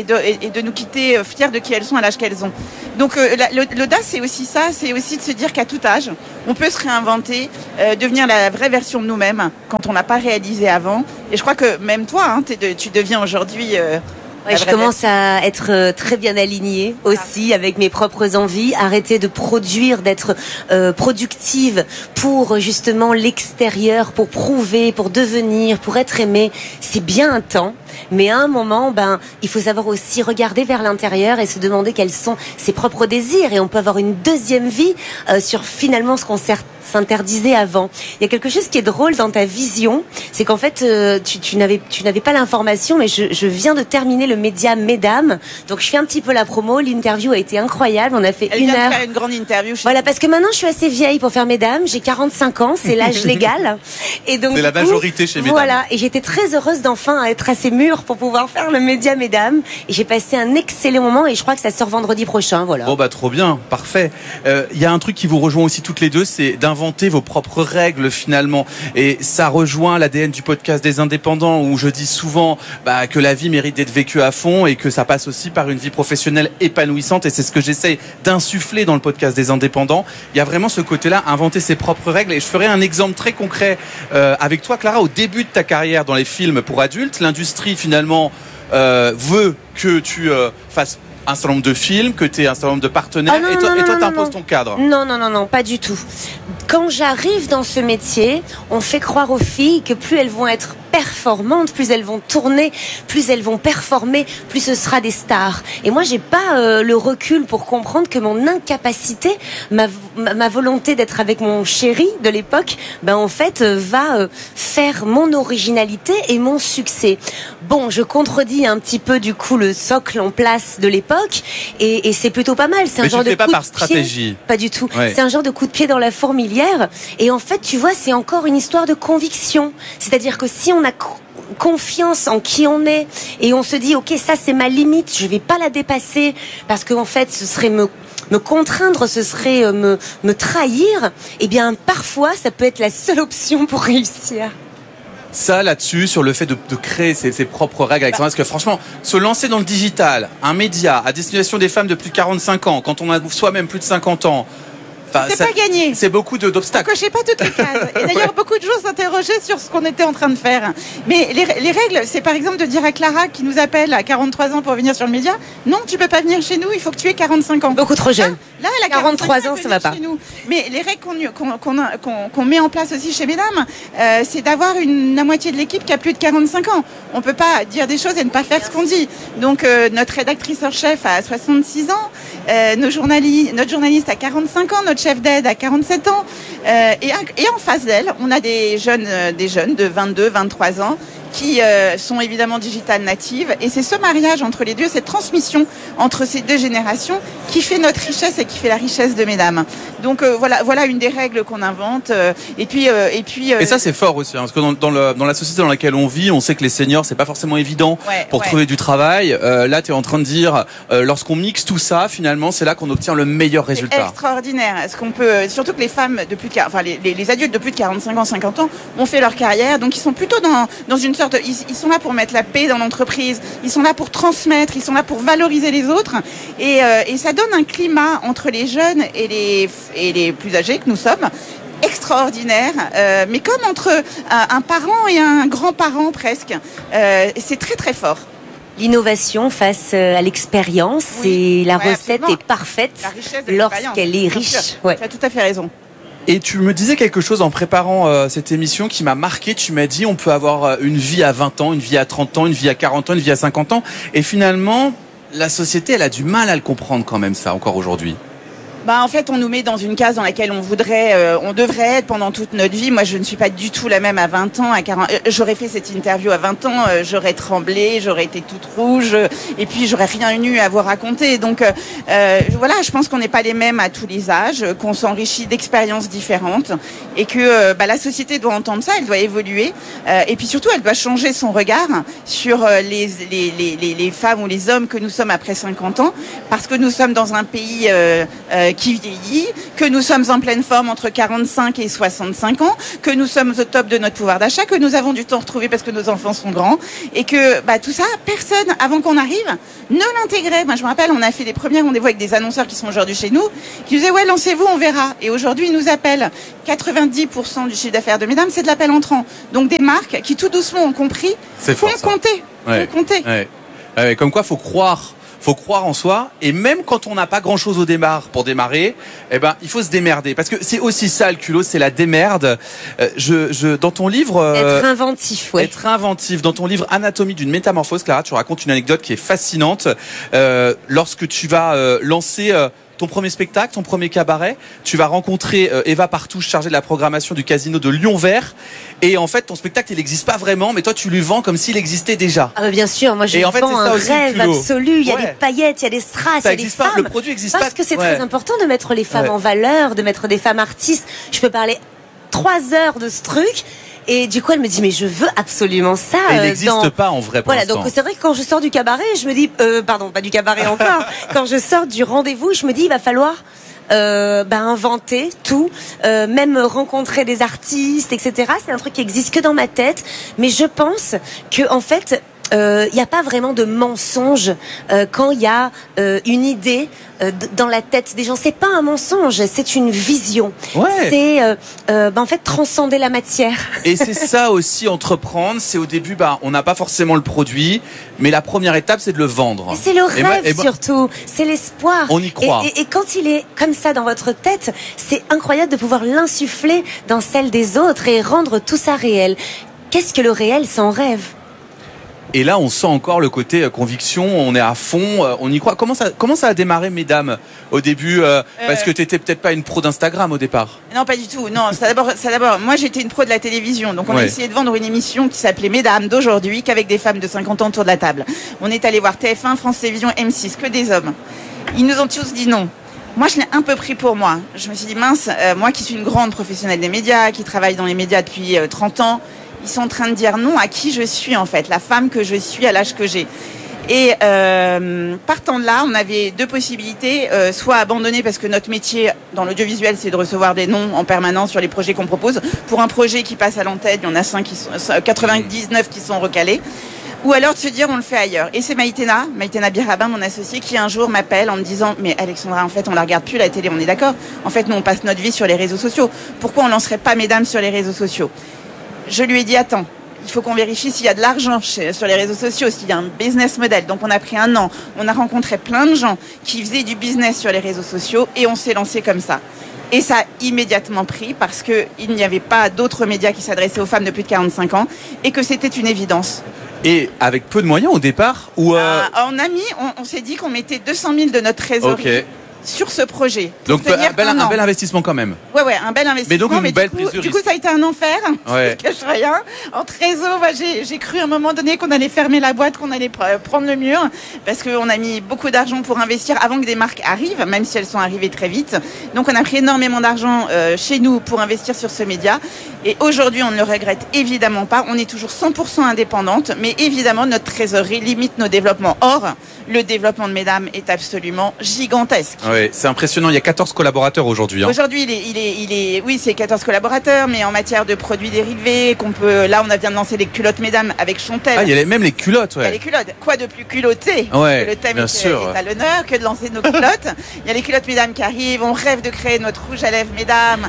de nous quitter fiers de qui elles sont à l'âge qu'elles ont. Donc l'audace, c'est aussi ça, c'est aussi de se dire qu'à tout âge, on peut se réinventer, devenir la vraie version de nous-mêmes quand on n'a pas réalisé avant. Et je crois que même toi, tu deviens aujourd'hui... je commence à être très bien alignée aussi avec mes propres envies, arrêter de produire, d'être productive pour justement l'extérieur, pour prouver, pour devenir, pour être aimée. C'est bien un temps, mais à un moment, il faut savoir aussi regarder vers l'intérieur et se demander quels sont ses propres désirs. Et on peut avoir une deuxième vie sur finalement ce qu'on s'interdisait avant. Il y a quelque chose qui est drôle dans ta vision, c'est qu'en fait, tu n'avais pas l'information, mais je viens de terminer le média Mesdames, donc je fais un petit peu la promo. L'interview a été incroyable, on a fait Elle une vient heure. de faire une grande interview. Voilà, parce que maintenant je suis assez vieille pour faire Mesdames, j'ai 45 ans, c'est l'âge légal. Et donc c'est la majorité chez Mesdames. Voilà, et j'étais très heureuse d'enfin être assez mûre pour pouvoir faire le média Mesdames. Et j'ai passé un excellent moment et je crois que ça sort vendredi prochain, voilà. Bon trop bien, parfait. Il y a un truc qui vous rejoint aussi toutes les deux, c'est d'inventer vos propres règles finalement. Et ça rejoint l'ADN du podcast des indépendants où je dis souvent que la vie mérite d'être vécue à fond et que ça passe aussi par une vie professionnelle épanouissante. Et c'est ce que j'essaie d'insuffler dans le podcast des indépendants. Il y a vraiment ce côté-là, inventer ses propres règles. Et je ferai un exemple très concret avec toi, Clara. Au début de ta carrière dans les films pour adultes, l'industrie finalement veut que tu fasses un certain nombre de films, que tu aies un certain nombre de partenaires, et toi t'imposes ton cadre. Non, pas du tout. Quand j'arrive dans ce métier, on fait croire aux filles que plus elles vont être performantes, plus elles vont tourner, plus elles vont performer, plus ce sera des stars. Et moi, j'ai pas le recul pour comprendre que mon incapacité, ma volonté d'être avec mon chéri de l'époque, en fait, va faire mon originalité et mon succès. Bon, je contredis un petit peu du coup le socle en place de l'époque, et c'est plutôt pas mal. C'est un genre de coup de pied. Mais tu le fais pas par stratégie. Pas du tout. Ouais. C'est un genre de coup de pied dans la fourmilière. Et en fait, tu vois, c'est encore une histoire de conviction. C'est-à-dire que si on a confiance en qui on est et on se dit ok, ça c'est ma limite, je vais pas la dépasser parce qu'en fait ce serait me contraindre, ce serait me trahir, et bien parfois ça peut être la seule option pour réussir. Ça là-dessus, sur le fait de créer ses propres règles, parce que franchement, se lancer dans le digital, un média à destination des femmes de plus de 45 ans, quand on a soi-même plus de 50 ans, c'est pas gagné. C'est beaucoup d'obstacles. On cochait pas toutes les cases. Et d'ailleurs, beaucoup de gens s'interrogeaient sur ce qu'on était en train de faire. Mais les règles, c'est par exemple de dire à Clara qui nous appelle à 43 ans pour venir sur le média, non, tu peux pas venir chez nous, il faut que tu aies 45 ans. Beaucoup trop jeune. Là, elle a 43 ans, ça va pas. Mais les règles qu'on met en place aussi chez Mesdames, c'est d'avoir la moitié de l'équipe qui a plus de 45 ans. On peut pas dire des choses et ne pas faire ce qu'on dit. Donc, notre rédactrice hors chef a 66 ans, notre journaliste a 45 ans, notre chef d'aide à 47 ans, et en face d'elle, on a des jeunes de 22, 23 ans qui sont évidemment digital natives, et c'est ce mariage entre les deux, cette transmission entre ces deux générations qui fait notre richesse et qui fait la richesse de Mesdames. Donc voilà une des règles qu'on invente, et puis ça c'est fort aussi, parce que dans la société dans laquelle on vit, on sait que les seniors c'est pas forcément évident pour trouver du travail. Là tu es en train de dire lorsqu'on mixe tout ça, finalement c'est là qu'on obtient le meilleur résultat. C'est extraordinaire. Est-ce qu'on peut, surtout que les femmes de plus de, les adultes de plus de 45 ans, 50 ans ont fait leur carrière, donc ils sont plutôt dans une sorte ils sont là pour mettre la paix dans l'entreprise, ils sont là pour transmettre, ils sont là pour valoriser les autres, et ça donne un climat entre les jeunes et les plus âgés que nous sommes extraordinaire, mais comme entre un parent et un grand-parent presque. C'est très très fort. L'innovation face à l'expérience, et la recette est parfaite lorsqu'elle est riche. Tu as tout à fait raison. Et tu me disais quelque chose en préparant cette émission qui m'a marqué. Tu m'as dit on peut avoir une vie à 20 ans, une vie à 30 ans, une vie à 40 ans, une vie à 50 ans. Et finalement, la société, elle a du mal à le comprendre quand même, ça, encore aujourd'hui. En fait, on nous met dans une case dans laquelle on devrait être pendant toute notre vie. Moi, je ne suis pas du tout la même à 20 ans, à 40. J'aurais fait cette interview à 20 ans, j'aurais tremblé, j'aurais été toute rouge, et puis j'aurais rien eu à vous raconter. Donc, voilà, je pense qu'on n'est pas les mêmes à tous les âges, qu'on s'enrichit d'expériences différentes, et que la société doit entendre ça, elle doit évoluer, et puis surtout, elle doit changer son regard sur les femmes ou les hommes que nous sommes après 50 ans, parce que nous sommes dans un pays qui vieillit, que nous sommes en pleine forme entre 45 et 65 ans, que nous sommes au top de notre pouvoir d'achat, que nous avons du temps retrouvé parce que nos enfants sont grands, et que tout ça, personne, avant qu'on arrive, ne l'intégrait. Moi, je me rappelle, on a fait des premiers rendez-vous avec des annonceurs qui sont aujourd'hui chez nous, qui disaient, ouais, lancez-vous, on verra. Et aujourd'hui, ils nous appellent. 90% du chiffre d'affaires de mesdames, c'est de l'appel entrant. Donc des marques qui, tout doucement, ont compris, font compter. Ouais. Comme quoi, faut croire en soi, et même quand on n'a pas grand chose au départ pour démarrer, il faut se démerder, parce que c'est aussi ça le culot, c'est la démerde. Dans ton livre être inventif, ouais. Être inventif. Dans ton livre Anatomie d'une métamorphose, Clara, tu racontes une anecdote qui est fascinante. Lorsque tu vas lancer ton premier spectacle, ton premier cabaret, tu vas rencontrer Eva Partouche, chargée de la programmation du Casino de Lyon-Vert, et en fait ton spectacle il n'existe pas vraiment, mais toi tu lui vends comme s'il existait déjà. Ah bien sûr, moi je vends un rêve absolu, il y a des paillettes, il y a des strass, il y a des femmes. Le produit existe pas. Parce que c'est très important de mettre les femmes en valeur, de mettre des femmes artistes. Je peux parler 3 heures de ce truc. Et du coup, elle me dit, mais je veux absolument ça. Et il n'existe pas en vrai pour l'instant. Donc c'est vrai que quand je sors du cabaret, je me dis, pardon, pas du cabaret encore. Quand je sors du rendez-vous, je me dis, il va falloir inventer tout, même rencontrer des artistes, etc. C'est un truc qui existe que dans ma tête. Mais je pense que en fait, il n'y a pas vraiment de mensonge quand il y a une idée dans la tête des gens. C'est pas un mensonge, c'est une vision. Ouais. C'est en fait transcender la matière. Et c'est ça aussi, entreprendre. C'est au début, on n'a pas forcément le produit, mais la première étape, c'est de le vendre. Et c'est le rêve surtout, c'est l'espoir. On y croit. Et quand il est comme ça dans votre tête, c'est incroyable de pouvoir l'insuffler dans celle des autres et rendre tout ça réel. Qu'est-ce que le réel sans rêve ? Et là, on sent encore le côté conviction, on est à fond, on y croit. Comment ça a démarré, mesdames, au début parce que t'étais peut-être pas une pro d'Instagram au départ. Non, pas du tout. Non, ça d'abord. Moi, j'étais une pro de la télévision, donc on a essayé de vendre une émission qui s'appelait Mesdames d'aujourd'hui, qu'avec des femmes de 50 ans autour de la table. On est allé voir TF1, France Télévisions, M6, que des hommes. Ils nous ont tous dit non. Moi, je l'ai un peu pris pour moi. Je me suis dit, mince, moi qui suis une grande professionnelle des médias, qui travaille dans les médias depuis 30 ans, ils sont en train de dire non à qui je suis en fait, la femme que je suis à l'âge que j'ai. Et partant de là, on avait 2 possibilités, soit abandonner parce que notre métier dans l'audiovisuel, c'est de recevoir des noms en permanence sur les projets qu'on propose. Pour un projet qui passe à l'antenne, il y en a 99 qui sont recalés. Ou alors de se dire on le fait ailleurs. Et c'est Maïtena Birabin, mon associé, qui un jour m'appelle en me disant mais Alexandra, en fait on la regarde plus la télé, on est d'accord. En fait nous on passe notre vie sur les réseaux sociaux. Pourquoi on lancerait pas Mesdames sur les réseaux sociaux? Je lui ai dit attends, il faut qu'on vérifie s'il y a de l'argent sur les réseaux sociaux, s'il y a un business model. Donc on a pris 1 an, on a rencontré plein de gens qui faisaient du business sur les réseaux sociaux et on s'est lancé comme ça. Et ça a immédiatement pris parce qu'il n'y avait pas d'autres médias qui s'adressaient aux femmes de plus de 45 ans et que c'était une évidence. Et avec peu de moyens au départ ou on s'est dit qu'on mettait 200 000 de notre trésorerie sur ce projet. Donc un bel investissement quand même. Ouais, un bel investissement. Mais donc une belle prise de risque. Du coup, ça a été un enfer. Je cache rien. En trésor, j'ai cru à un moment donné qu'on allait fermer la boîte, qu'on allait prendre le mur, parce qu'on a mis beaucoup d'argent pour investir avant que des marques arrivent, même si elles sont arrivées très vite. Donc on a pris énormément d'argent chez nous pour investir sur ce média. Et aujourd'hui, on ne le regrette évidemment pas. On est toujours 100% indépendante, mais évidemment, notre trésorerie limite nos développements. Or, le développement de Mesdames est absolument gigantesque. Oui, c'est impressionnant. Il y a 14 collaborateurs aujourd'hui. Aujourd'hui, oui, c'est 14 collaborateurs, mais en matière de produits dérivés, là, on vient de lancer les culottes Mesdames avec Chantel. Ah, il y a même les culottes, Il y a les culottes. Quoi de plus culotté que le thème est à l'honneur, que de lancer nos culottes. Il y a les culottes Mesdames qui arrivent. On rêve de créer notre rouge à lèvres Mesdames,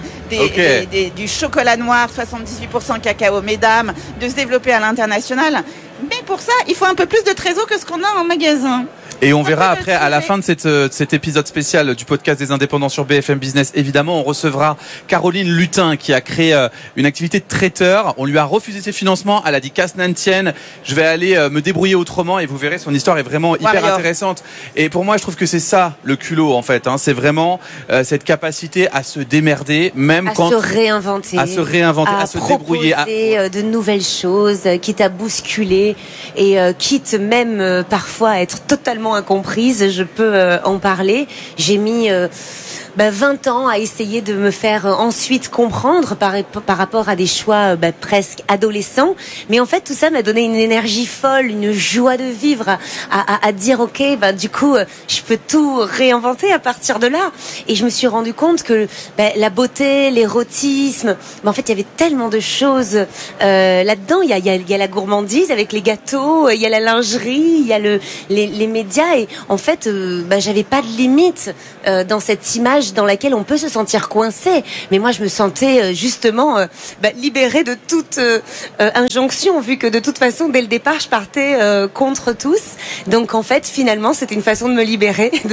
du chocolat noir, 78% cacao Mesdames, de se développer à l'international. Mais pour ça, il faut un peu plus de trésor que ce qu'on a en magasin. Et on verra après, à la fin de cet épisode spécial du podcast des indépendants sur BFM Business, évidemment, on recevra Caroline Lutin qui a créé une activité de traiteur. On lui a refusé ses financements. Elle a dit qu'à cela ne tienne, je vais aller me débrouiller autrement, et vous verrez, son histoire est vraiment hyper intéressante. Et pour moi, je trouve que c'est ça le culot en fait. C'est vraiment cette capacité à se démerder, même quand... À se réinventer, à se débrouiller. À proposer de nouvelles choses, quitte à bousculer et quitte même parfois à être totalement incomprise, je peux en parler. J'ai mis 20 ans à essayer de me faire ensuite comprendre par rapport à des choix presque adolescents. Mais en fait, tout ça m'a donné une énergie folle, une joie de vivre à dire ok, du coup, je peux tout réinventer à partir de là. Et je me suis rendu compte que la beauté, l'érotisme, en fait, il y avait tellement de choses là-dedans. Il y a la gourmandise avec les gâteaux, il y a la lingerie, il y a les médias. Et en fait, j'avais pas de limite dans cette image dans laquelle on peut se sentir coincé. Mais moi, je me sentais justement libérée de toute injonction, vu que de toute façon, dès le départ, je partais contre tous. Donc, en fait, finalement, c'était une façon de me libérer, de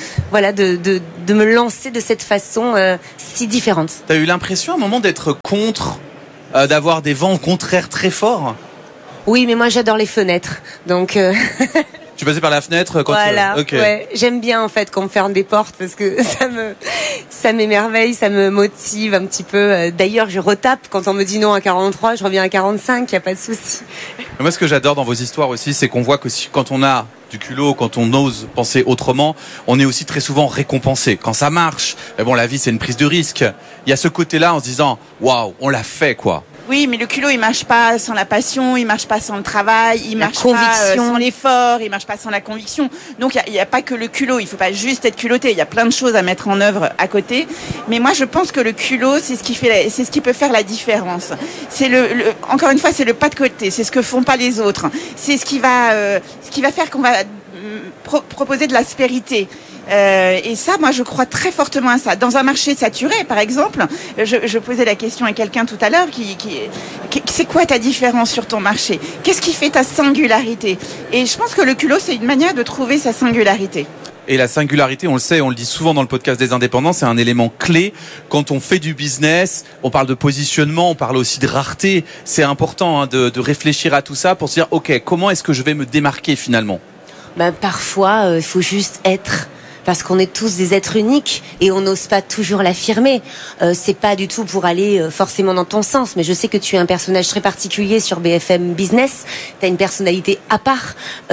me lancer de cette façon si différente. T'as eu l'impression à un moment d'être contre, d'avoir des vents contraires très forts? Oui, mais moi, j'adore les fenêtres. Donc... Tu passais par la fenêtre quand ouais, j'aime bien en fait qu'on me ferme des portes parce que ça m'émerveille, ça me motive un petit peu. D'ailleurs, je retape quand on me dit non à 43, je reviens à 45, il y a pas de souci. Moi, ce que j'adore dans vos histoires aussi, c'est qu'on voit que quand on a du culot, quand on ose penser autrement, on est aussi très souvent récompensé. Quand ça marche, la vie c'est une prise de risque. Il y a ce côté-là en se disant waouh, on l'a fait quoi. Oui, mais le culot, il marche pas sans la passion, il marche pas sans le travail, il marche pas sans l'effort, il marche pas sans la conviction. Donc, il y a pas que le culot, il faut pas juste être culotté. Il y a plein de choses à mettre en œuvre à côté. Mais moi, je pense que le culot, c'est ce qui peut faire la différence. C'est encore une fois, c'est le pas de côté. C'est ce que font pas les autres. C'est ce qui va faire qu'on va proposer de l'aspérité. Et ça, moi, je crois très fortement à ça. Dans un marché saturé, par exemple, je posais la question à quelqu'un tout à l'heure c'est quoi ta différence sur ton marché? Qu'est-ce qui fait ta singularité? Et je pense que le culot, c'est une manière de trouver sa singularité. Et la singularité, on le sait, on le dit souvent dans le podcast des indépendants, c'est un élément clé. Quand on fait du business, on parle de positionnement, on parle aussi de rareté. C'est important de réfléchir à tout ça pour se dire, ok, comment est-ce que je vais me démarquer finalement? Parfois, il faut juste être... Parce qu'on est tous des êtres uniques et on n'ose pas toujours l'affirmer. C'est pas du tout pour aller forcément dans ton sens, mais je sais que tu es un personnage très particulier sur BFM Business. Tu as une personnalité à part.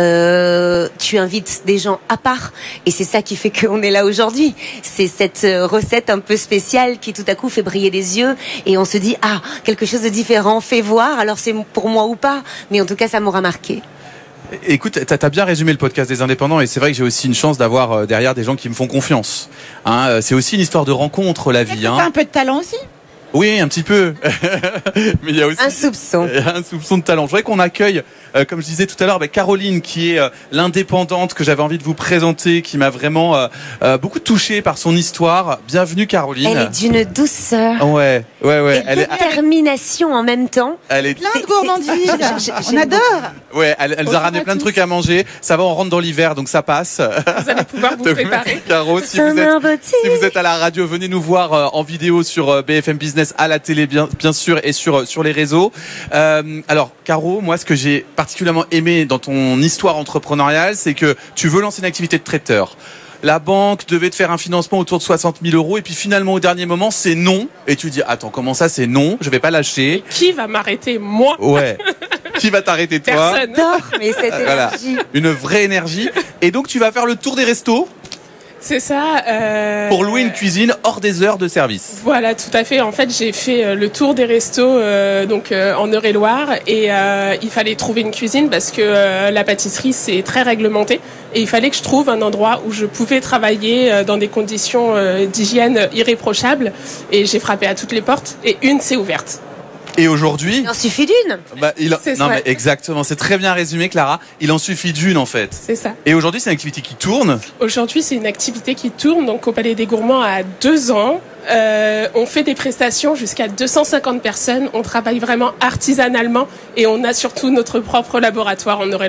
Tu invites des gens à part. Et c'est ça qui fait qu'on est là aujourd'hui. C'est cette recette un peu spéciale qui tout à coup fait briller les yeux et on se dit, ah, quelque chose de différent, fais voir. Alors c'est pour moi ou pas, mais en tout cas, ça m'aura marqué. Écoute, t'as bien résumé le podcast des indépendants et c'est vrai que j'ai aussi une chance d'avoir derrière des gens qui me font confiance. C'est aussi une histoire de rencontre, la vie. T'as un peu de talent aussi? Oui, un petit peu. Mais il y a aussi un soupçon de talent. Je voudrais qu'on accueille, comme je disais tout à l'heure, Caroline, qui est l'indépendante que j'avais envie de vous présenter, qui m'a vraiment beaucoup touché par son histoire. Bienvenue, Caroline. Elle est d'une douceur. Ouais. Et détermination en même temps. Elle est plein de gourmandise. On adore. Ouais, elle nous a ramené plein de trucs à manger. Ça va, on rentre dans l'hiver, donc ça passe. Vous allez pouvoir vous préparer. Caro, si vous êtes à la radio, venez nous voir en vidéo sur BFM Business, à la télé bien sûr, et sur les réseaux. Alors Caro, moi ce que j'ai particulièrement aimé dans ton histoire entrepreneuriale, c'est que tu veux lancer une activité de traiteur. La banque devait te faire un financement autour de 60 000 euros et puis finalement au dernier moment c'est non. Et tu dis attends, comment ça c'est non? Je vais pas lâcher. Qui va m'arrêter, moi? Ouais. Qui va t'arrêter, toi? Personne. Mais cette énergie. Une vraie énergie. Et donc tu vas faire le tour des restos. C'est ça. Pour louer une cuisine hors des heures de service. Voilà, tout à fait. En fait, j'ai fait le tour des restos en Eure-et-Loire et il fallait trouver une cuisine parce que la pâtisserie, c'est très réglementé. Et il fallait que je trouve un endroit où je pouvais travailler dans des conditions d'hygiène irréprochables. Et j'ai frappé à toutes les portes et une s'est ouverte. Et aujourd'hui... Il en suffit d'une. Mais exactement, c'est très bien résumé, Clara. Il en suffit d'une, en fait. C'est ça. Et aujourd'hui, c'est une activité qui tourne. Aujourd'hui, c'est une activité qui tourne. Donc, au Palais des Gourmands, à 2 ans. On fait des prestations jusqu'à 250 personnes. On travaille vraiment artisanalement et on a surtout notre propre laboratoire en Eure-et-Loire.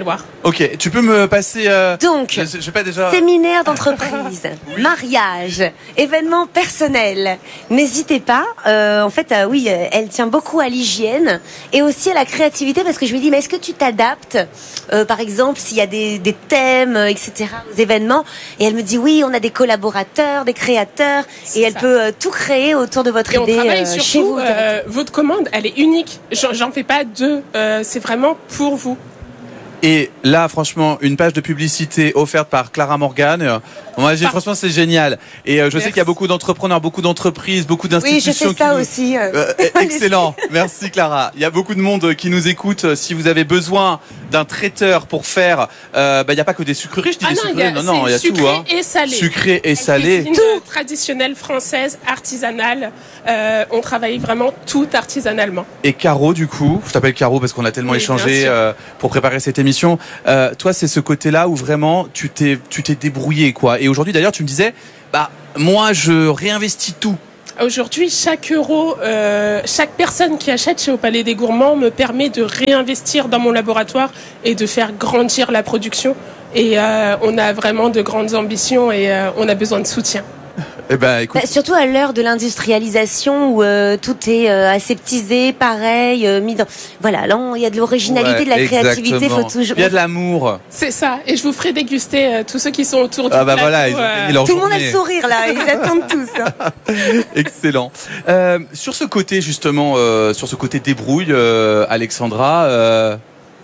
Ok, tu peux me passer... Donc, je vais pas déjà... séminaire d'entreprise, mariage, événements personnels. N'hésitez pas. En fait, oui, elle tient beaucoup à l'hygiène et aussi à la créativité parce que je lui dis, mais est-ce que tu t'adaptes par exemple, s'il y a des thèmes, etc., aux événements. Et elle me dit, oui, on a des collaborateurs, des créateurs, et elle peut tout créer autour de votre idée on travaille surtout, chez vous. Votre commande, elle est unique. J'en fais pas deux. C'est vraiment pour vous. Et là, franchement, une page de publicité offerte par Clara Morgan. Franchement, c'est génial. Et je sais qu'il y a beaucoup d'entrepreneurs, beaucoup d'entreprises, beaucoup d'institutions. Oui, je fais ça aussi. Excellent. Merci Clara. Il y a beaucoup de monde qui nous écoute. Si vous avez besoin d'un traiteur pour faire, il n'y a pas que des sucreries, je dis des sucreries. Non, il y a sucré tout. Hein. Et salé. Sucré et salé. Une traditionnelle française, artisanale. On travaille vraiment tout artisanalement. Et Caro, du coup, je t'appelle Caro parce qu'on a tellement échangé pour préparer cette émission. Toi, c'est ce côté-là où vraiment tu t'es débrouillé, quoi. Et aujourd'hui, d'ailleurs, tu me disais, moi, je réinvestis tout. Aujourd'hui, chaque euro, chaque personne qui achète chez Au Palais des Gourmands me permet de réinvestir dans mon laboratoire et de faire grandir la production. Et on a vraiment de grandes ambitions et on a besoin de soutien. Eh ben, écoute. Surtout à l'heure de l'industrialisation où tout est aseptisé, pareil, mis dans... Voilà, là, il y a de l'originalité, de la créativité. Faut toujours... Il y a de l'amour. C'est ça. Et je vous ferai déguster tous ceux qui sont autour du plateau. Voilà, ils ont gagné leur Tout le monde a journée. le sourire, là. Ils attendent tous. Hein. Excellent. Sur ce côté, justement, sur ce côté débrouille, Alexandra...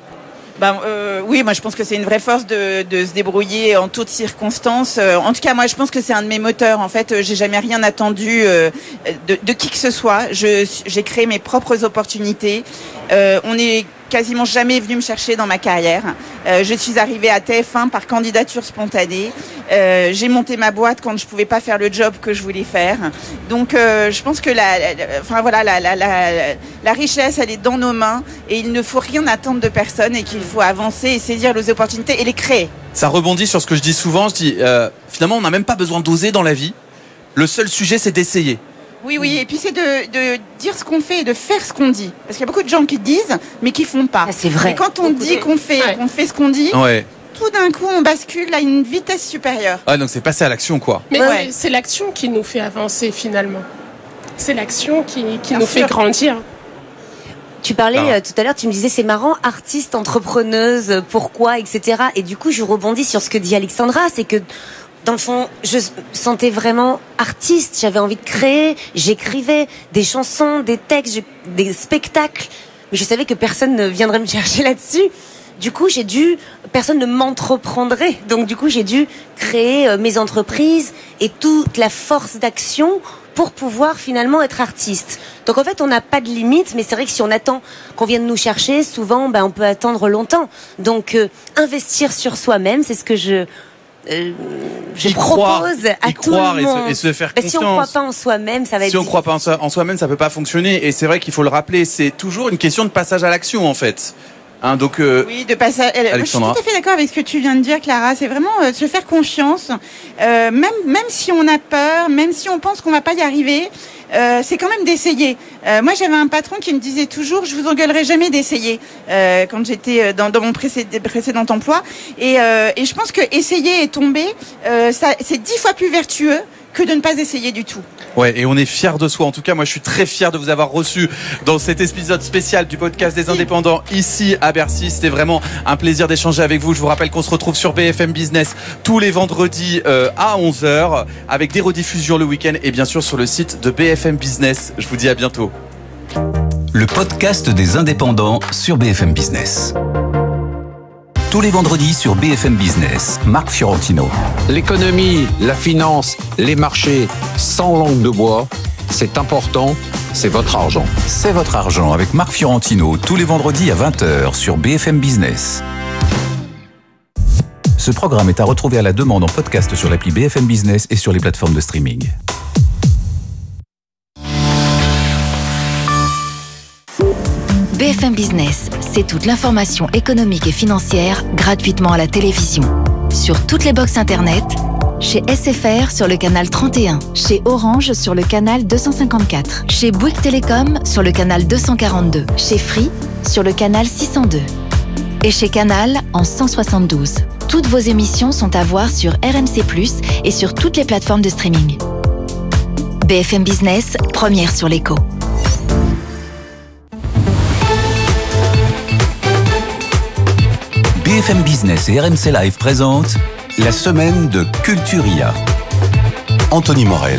Oui, moi je pense que c'est une vraie force de se débrouiller en toutes circonstances. En tout cas, moi je pense que c'est un de mes moteurs. En fait, j'ai jamais rien attendu de qui que ce soit. J'ai créé mes propres opportunités. On est quasiment jamais venu me chercher dans ma carrière. Je suis arrivée à TF1 par candidature spontanée. J'ai monté ma boîte quand je pouvais pas faire le job que je voulais faire. Donc, je pense que la richesse, elle est dans nos mains et il ne faut rien attendre de personne et qu'il faut avancer et saisir les opportunités et les créer. Ça rebondit sur ce que je dis souvent. Je dis, finalement, on n'a même pas besoin d'oser dans la vie. Le seul sujet, c'est d'essayer. Oui, et puis c'est de dire ce qu'on fait et de faire ce qu'on dit. Parce qu'il y a beaucoup de gens qui disent, mais qui font pas. C'est vrai. Et quand on dit qu'on fait ce qu'on dit, tout d'un coup, on bascule à une vitesse supérieure. Donc c'est passer à l'action, quoi. Mais c'est l'action qui nous fait avancer, finalement. C'est l'action qui nous fait grandir. Tu parlais tout à l'heure, tu me disais c'est marrant, artiste, entrepreneuse, pourquoi, etc. Et du coup, je rebondis sur ce que dit Alexandra, c'est que dans le fond, je sentais vraiment artiste, j'avais envie de créer, j'écrivais des chansons, des textes, des spectacles, mais je savais que personne ne viendrait me chercher là-dessus. Du coup, personne ne m'entreprendrait. Donc du coup, j'ai dû créer mes entreprises et toute la force d'action pour pouvoir finalement être artiste. Donc en fait, on n'a pas de limite, mais c'est vrai que si on attend qu'on vienne nous chercher, souvent, on peut attendre longtemps. Donc investir sur soi-même, c'est ce que je propose à tout le monde. Et se faire confiance. Si on ne croit pas en soi-même, ça va être Si on ne croit pas en soi-même, ça ne peut pas fonctionner. Et c'est vrai qu'il faut le rappeler, c'est toujours une question de passage à l'action, en fait. Oui, de passage. Je suis tout à fait d'accord avec ce que tu viens de dire, Clara. C'est vraiment se faire confiance, même si on a peur, même si on pense qu'on va pas y arriver. C'est quand même d'essayer. Moi, j'avais un patron qui me disait toujours, je vous engueulerai jamais d'essayer. Quand j'étais dans mon précédent emploi, et je pense que essayer et tomber, c'est 10 fois plus vertueux que de ne pas essayer du tout. Ouais, et on est fiers de soi. En tout cas, moi, je suis très fier de vous avoir reçu dans cet épisode spécial du podcast des indépendants ici à Bercy. C'était vraiment un plaisir d'échanger avec vous. Je vous rappelle qu'on se retrouve sur BFM Business tous les vendredis à 11h avec des rediffusions le week-end et bien sûr sur le site de BFM Business. Je vous dis à bientôt. Le podcast des indépendants sur BFM Business. Tous les vendredis sur BFM Business, Marc Fiorentino. L'économie, la finance, les marchés, sans langue de bois, c'est important, c'est votre argent. C'est votre argent avec Marc Fiorentino, tous les vendredis à 20h sur BFM Business. Ce programme est à retrouver à la demande en podcast sur l'appli BFM Business et sur les plateformes de streaming. BFM Business, c'est toute l'information économique et financière gratuitement à la télévision. Sur toutes les box internet, chez SFR sur le canal 31, chez Orange sur le canal 254, chez Bouygues Télécom sur le canal 242, chez Free sur le canal 602. Et chez Canal, en 172. Toutes vos émissions sont à voir sur RMC+, et sur toutes les plateformes de streaming. BFM Business, première sur l'écho. BFM Business et RMC Live présentent la semaine de Culturia. Anthony Morel.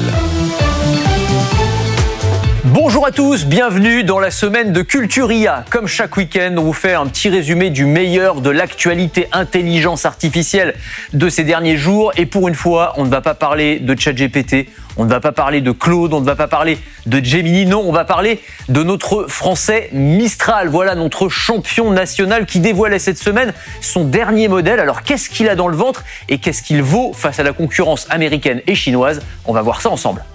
Bonjour à tous, bienvenue dans la semaine de Culturia. Comme chaque week-end, on vous fait un petit résumé du meilleur de l'actualité intelligence artificielle de ces derniers jours. Et pour une fois, on ne va pas parler de ChatGPT, on ne va pas parler de Claude, on ne va pas parler de Gemini. Non, on va parler de notre Français Mistral. Voilà notre champion national qui dévoilait cette semaine son dernier modèle. Alors qu'est-ce qu'il a dans le ventre et qu'est-ce qu'il vaut face à la concurrence américaine et chinoise? On va voir ça ensemble.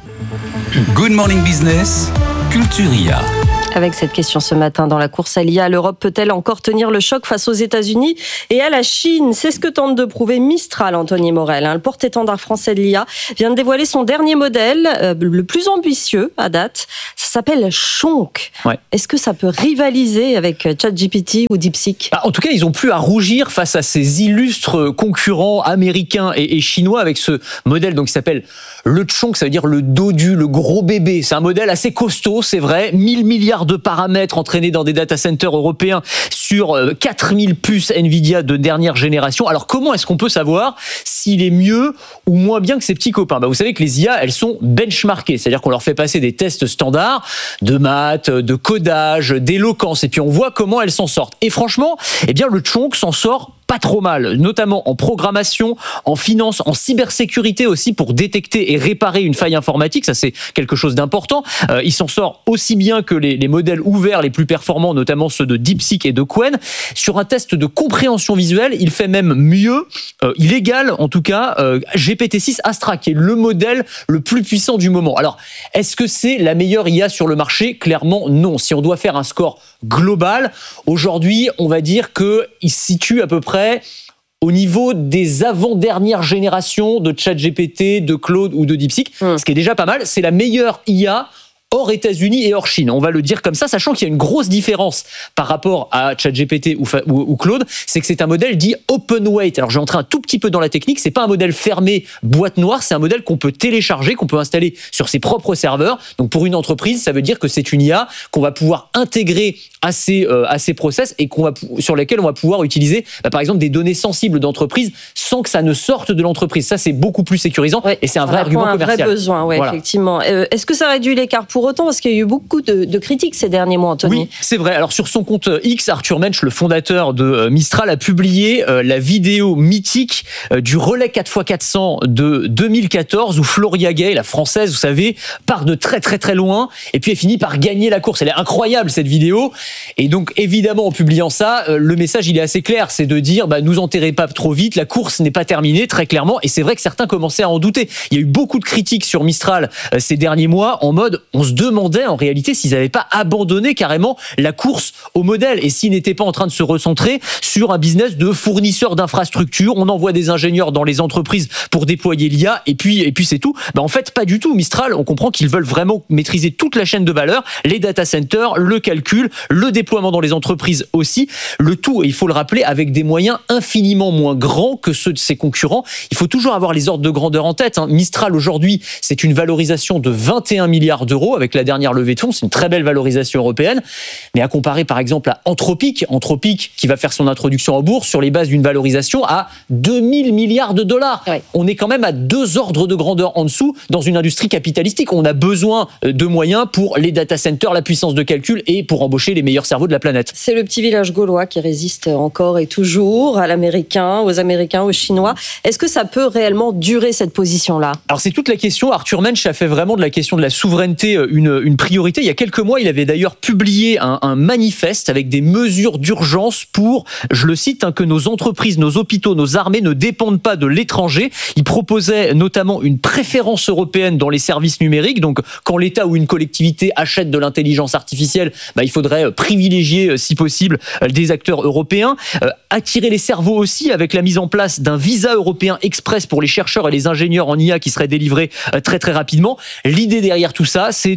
Good Morning Business, Culturia. Avec cette question ce matin dans la course à l'IA, l'Europe peut-elle encore tenir le choc face aux États-Unis et à la Chine? C'est ce que tente de prouver Mistral, Anthony Morel. Le porte-étendard français de l'IA vient de dévoiler son dernier modèle, le plus ambitieux à date. Ça s'appelle Chonk. Ouais. Est-ce que ça peut rivaliser avec ChatGPT ou DeepSeek? En tout cas, ils n'ont plus à rougir face à ces illustres concurrents américains et chinois avec ce modèle donc, qui s'appelle le Chonk, ça veut dire le dodu, le gros bébé. C'est un modèle assez costaud, c'est vrai, 1000 milliards de paramètres entraînés dans des data centers européens sur 4000 puces Nvidia de dernière génération. Alors comment est-ce qu'on peut savoir s'il est mieux ou moins bien que ses petits copains? Vous savez que les IA, elles sont benchmarkées, c'est-à-dire qu'on leur fait passer des tests standards de maths, de codage, d'éloquence, et puis on voit comment elles s'en sortent. Et franchement, eh bien le Chonk s'en sort pas trop mal, notamment en programmation, en finance, en cybersécurité aussi pour détecter et réparer une faille informatique. Ça, c'est quelque chose d'important. Il s'en sort aussi bien que les modèles ouverts les plus performants, notamment ceux de DeepSeek et de Qwen. Sur un test de compréhension visuelle, il fait même mieux, il égale en tout cas GPT-6 Astra, qui est le modèle le plus puissant du moment. Alors, est-ce que c'est la meilleure IA sur le marché? Clairement, non. Si on doit faire un score global, aujourd'hui, on va dire qu'il se situe à peu près au niveau des avant-dernières générations de ChatGPT, de Claude ou de DeepSeek, ce qui est déjà pas mal. C'est la meilleure IA hors États-Unis et hors Chine. On va le dire comme ça, sachant qu'il y a une grosse différence par rapport à ChatGPT ou Claude, c'est que c'est un modèle dit open weight. Alors, je vais entrer un tout petit peu dans la technique. C'est pas un modèle fermé, boîte noire. C'est un modèle qu'on peut télécharger, qu'on peut installer sur ses propres serveurs. Donc, pour une entreprise, ça veut dire que c'est une IA qu'on va pouvoir intégrer à ces process et sur lesquels on va pouvoir utiliser, par exemple, des données sensibles d'entreprise sans que ça ne sorte de l'entreprise. Ça, c'est beaucoup plus sécurisant et c'est un vrai argument commercial. Un vrai besoin, voilà. Effectivement. Est-ce que ça réduit l'écart pour autant? Parce qu'il y a eu beaucoup de critiques ces derniers mois, Anthony. Oui, c'est vrai. Alors, sur son compte X, Arthur Mensch, le fondateur de Mistral, a publié la vidéo mythique du relais 4x400 de 2014 où Floria Gay, la française, vous savez, part de très très très loin et puis elle finit par gagner la course. Elle est incroyable, cette vidéo. Et donc, évidemment, en publiant ça, le message, il est assez clair. C'est de dire, nous enterrez pas trop vite, la course n'est pas terminée, très clairement. Et c'est vrai que certains commençaient à en douter. Il y a eu beaucoup de critiques sur Mistral ces derniers mois, en mode, on se demandait en réalité s'ils n'avaient pas abandonné carrément la course au modèle et s'ils n'étaient pas en train de se recentrer sur un business de fournisseur d'infrastructures. On envoie des ingénieurs dans les entreprises pour déployer l'IA et puis c'est tout. En fait, pas du tout. Mistral, on comprend qu'ils veulent vraiment maîtriser toute la chaîne de valeur, les data centers, le calcul, le déploiement dans les entreprises aussi. Le tout, et il faut le rappeler, avec des moyens infiniment moins grands que ceux de ses concurrents. Il faut toujours avoir les ordres de grandeur en tête. Mistral, aujourd'hui, c'est une valorisation de 21 milliards d'euros avec la dernière levée de fonds. C'est une très belle valorisation européenne. Mais à comparer, par exemple, à Anthropic qui va faire son introduction en bourse sur les bases d'une valorisation à 2000 milliards de dollars. Ouais. On est quand même à 2 ordres de grandeur en dessous dans une industrie capitalistique. On a besoin de moyens pour les data centers, la puissance de calcul et pour embaucher les meilleurs cerveaux de la planète. C'est le petit village gaulois qui résiste encore et toujours à l'américain, aux Américains, aux Chinois. Est-ce que ça peut réellement durer cette position-là? Alors c'est toute la question. Arthur Mensch a fait vraiment de la question de la souveraineté une priorité. Il y a quelques mois, il avait d'ailleurs publié un manifeste avec des mesures d'urgence pour, je le cite, que nos entreprises, nos hôpitaux, nos armées ne dépendent pas de l'étranger. Il proposait notamment une préférence européenne dans les services numériques. Donc quand l'État ou une collectivité achète de l'intelligence artificielle, il faudrait privilégier, si possible, des acteurs européens. Attirer les cerveaux aussi avec la mise en place d'un visa européen express pour les chercheurs et les ingénieurs en IA qui serait délivré très très rapidement. L'idée derrière tout ça, c'est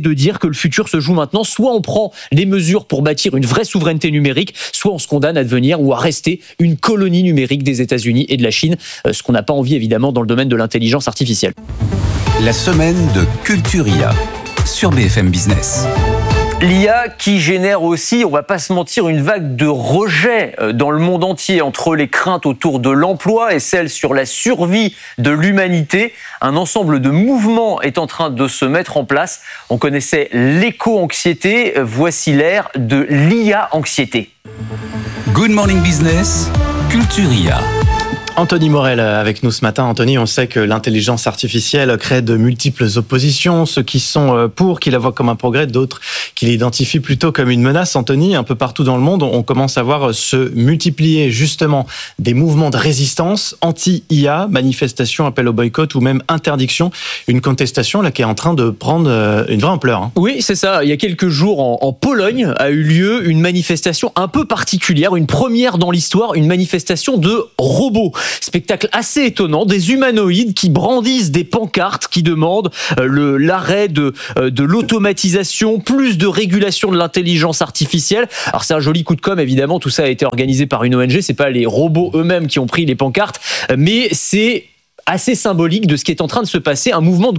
de dire que le futur se joue maintenant. Soit on prend les mesures pour bâtir une vraie souveraineté numérique, soit on se condamne à devenir ou à rester une colonie numérique des États-Unis et de la Chine, ce qu'on n'a pas envie évidemment dans le domaine de l'intelligence artificielle. La semaine de Culture IA sur BFM Business. L'IA qui génère aussi, on va pas se mentir, une vague de rejet dans le monde entier entre les craintes autour de l'emploi et celles sur la survie de l'humanité. Un ensemble de mouvements est en train de se mettre en place. On connaissait l'éco-anxiété, voici l'ère de l'IA-anxiété. Good Morning Business, Culture IA. Anthony Morel avec nous ce matin. Anthony, on sait que l'intelligence artificielle crée de multiples oppositions, ceux qui sont pour, qui la voient comme un progrès, d'autres qui l'identifient plutôt comme une menace. Anthony, un peu partout dans le monde, on commence à voir se multiplier justement des mouvements de résistance anti-IA, manifestations, appel au boycott ou même interdiction. Une contestation là qui est en train de prendre une vraie ampleur. Oui, c'est ça. Il y a quelques jours, en Pologne, a eu lieu une manifestation un peu particulière, une première dans l'histoire, une manifestation de robots. Spectacle assez étonnant, des humanoïdes qui brandissent des pancartes qui demandent l'arrêt de l'automatisation, plus de régulation de l'intelligence artificielle. Alors c'est un joli coup de com', évidemment, tout ça a été organisé par une ONG, c'est pas les robots eux-mêmes qui ont pris les pancartes, mais c'est assez symbolique de ce qui est en train de se passer, un mouvement de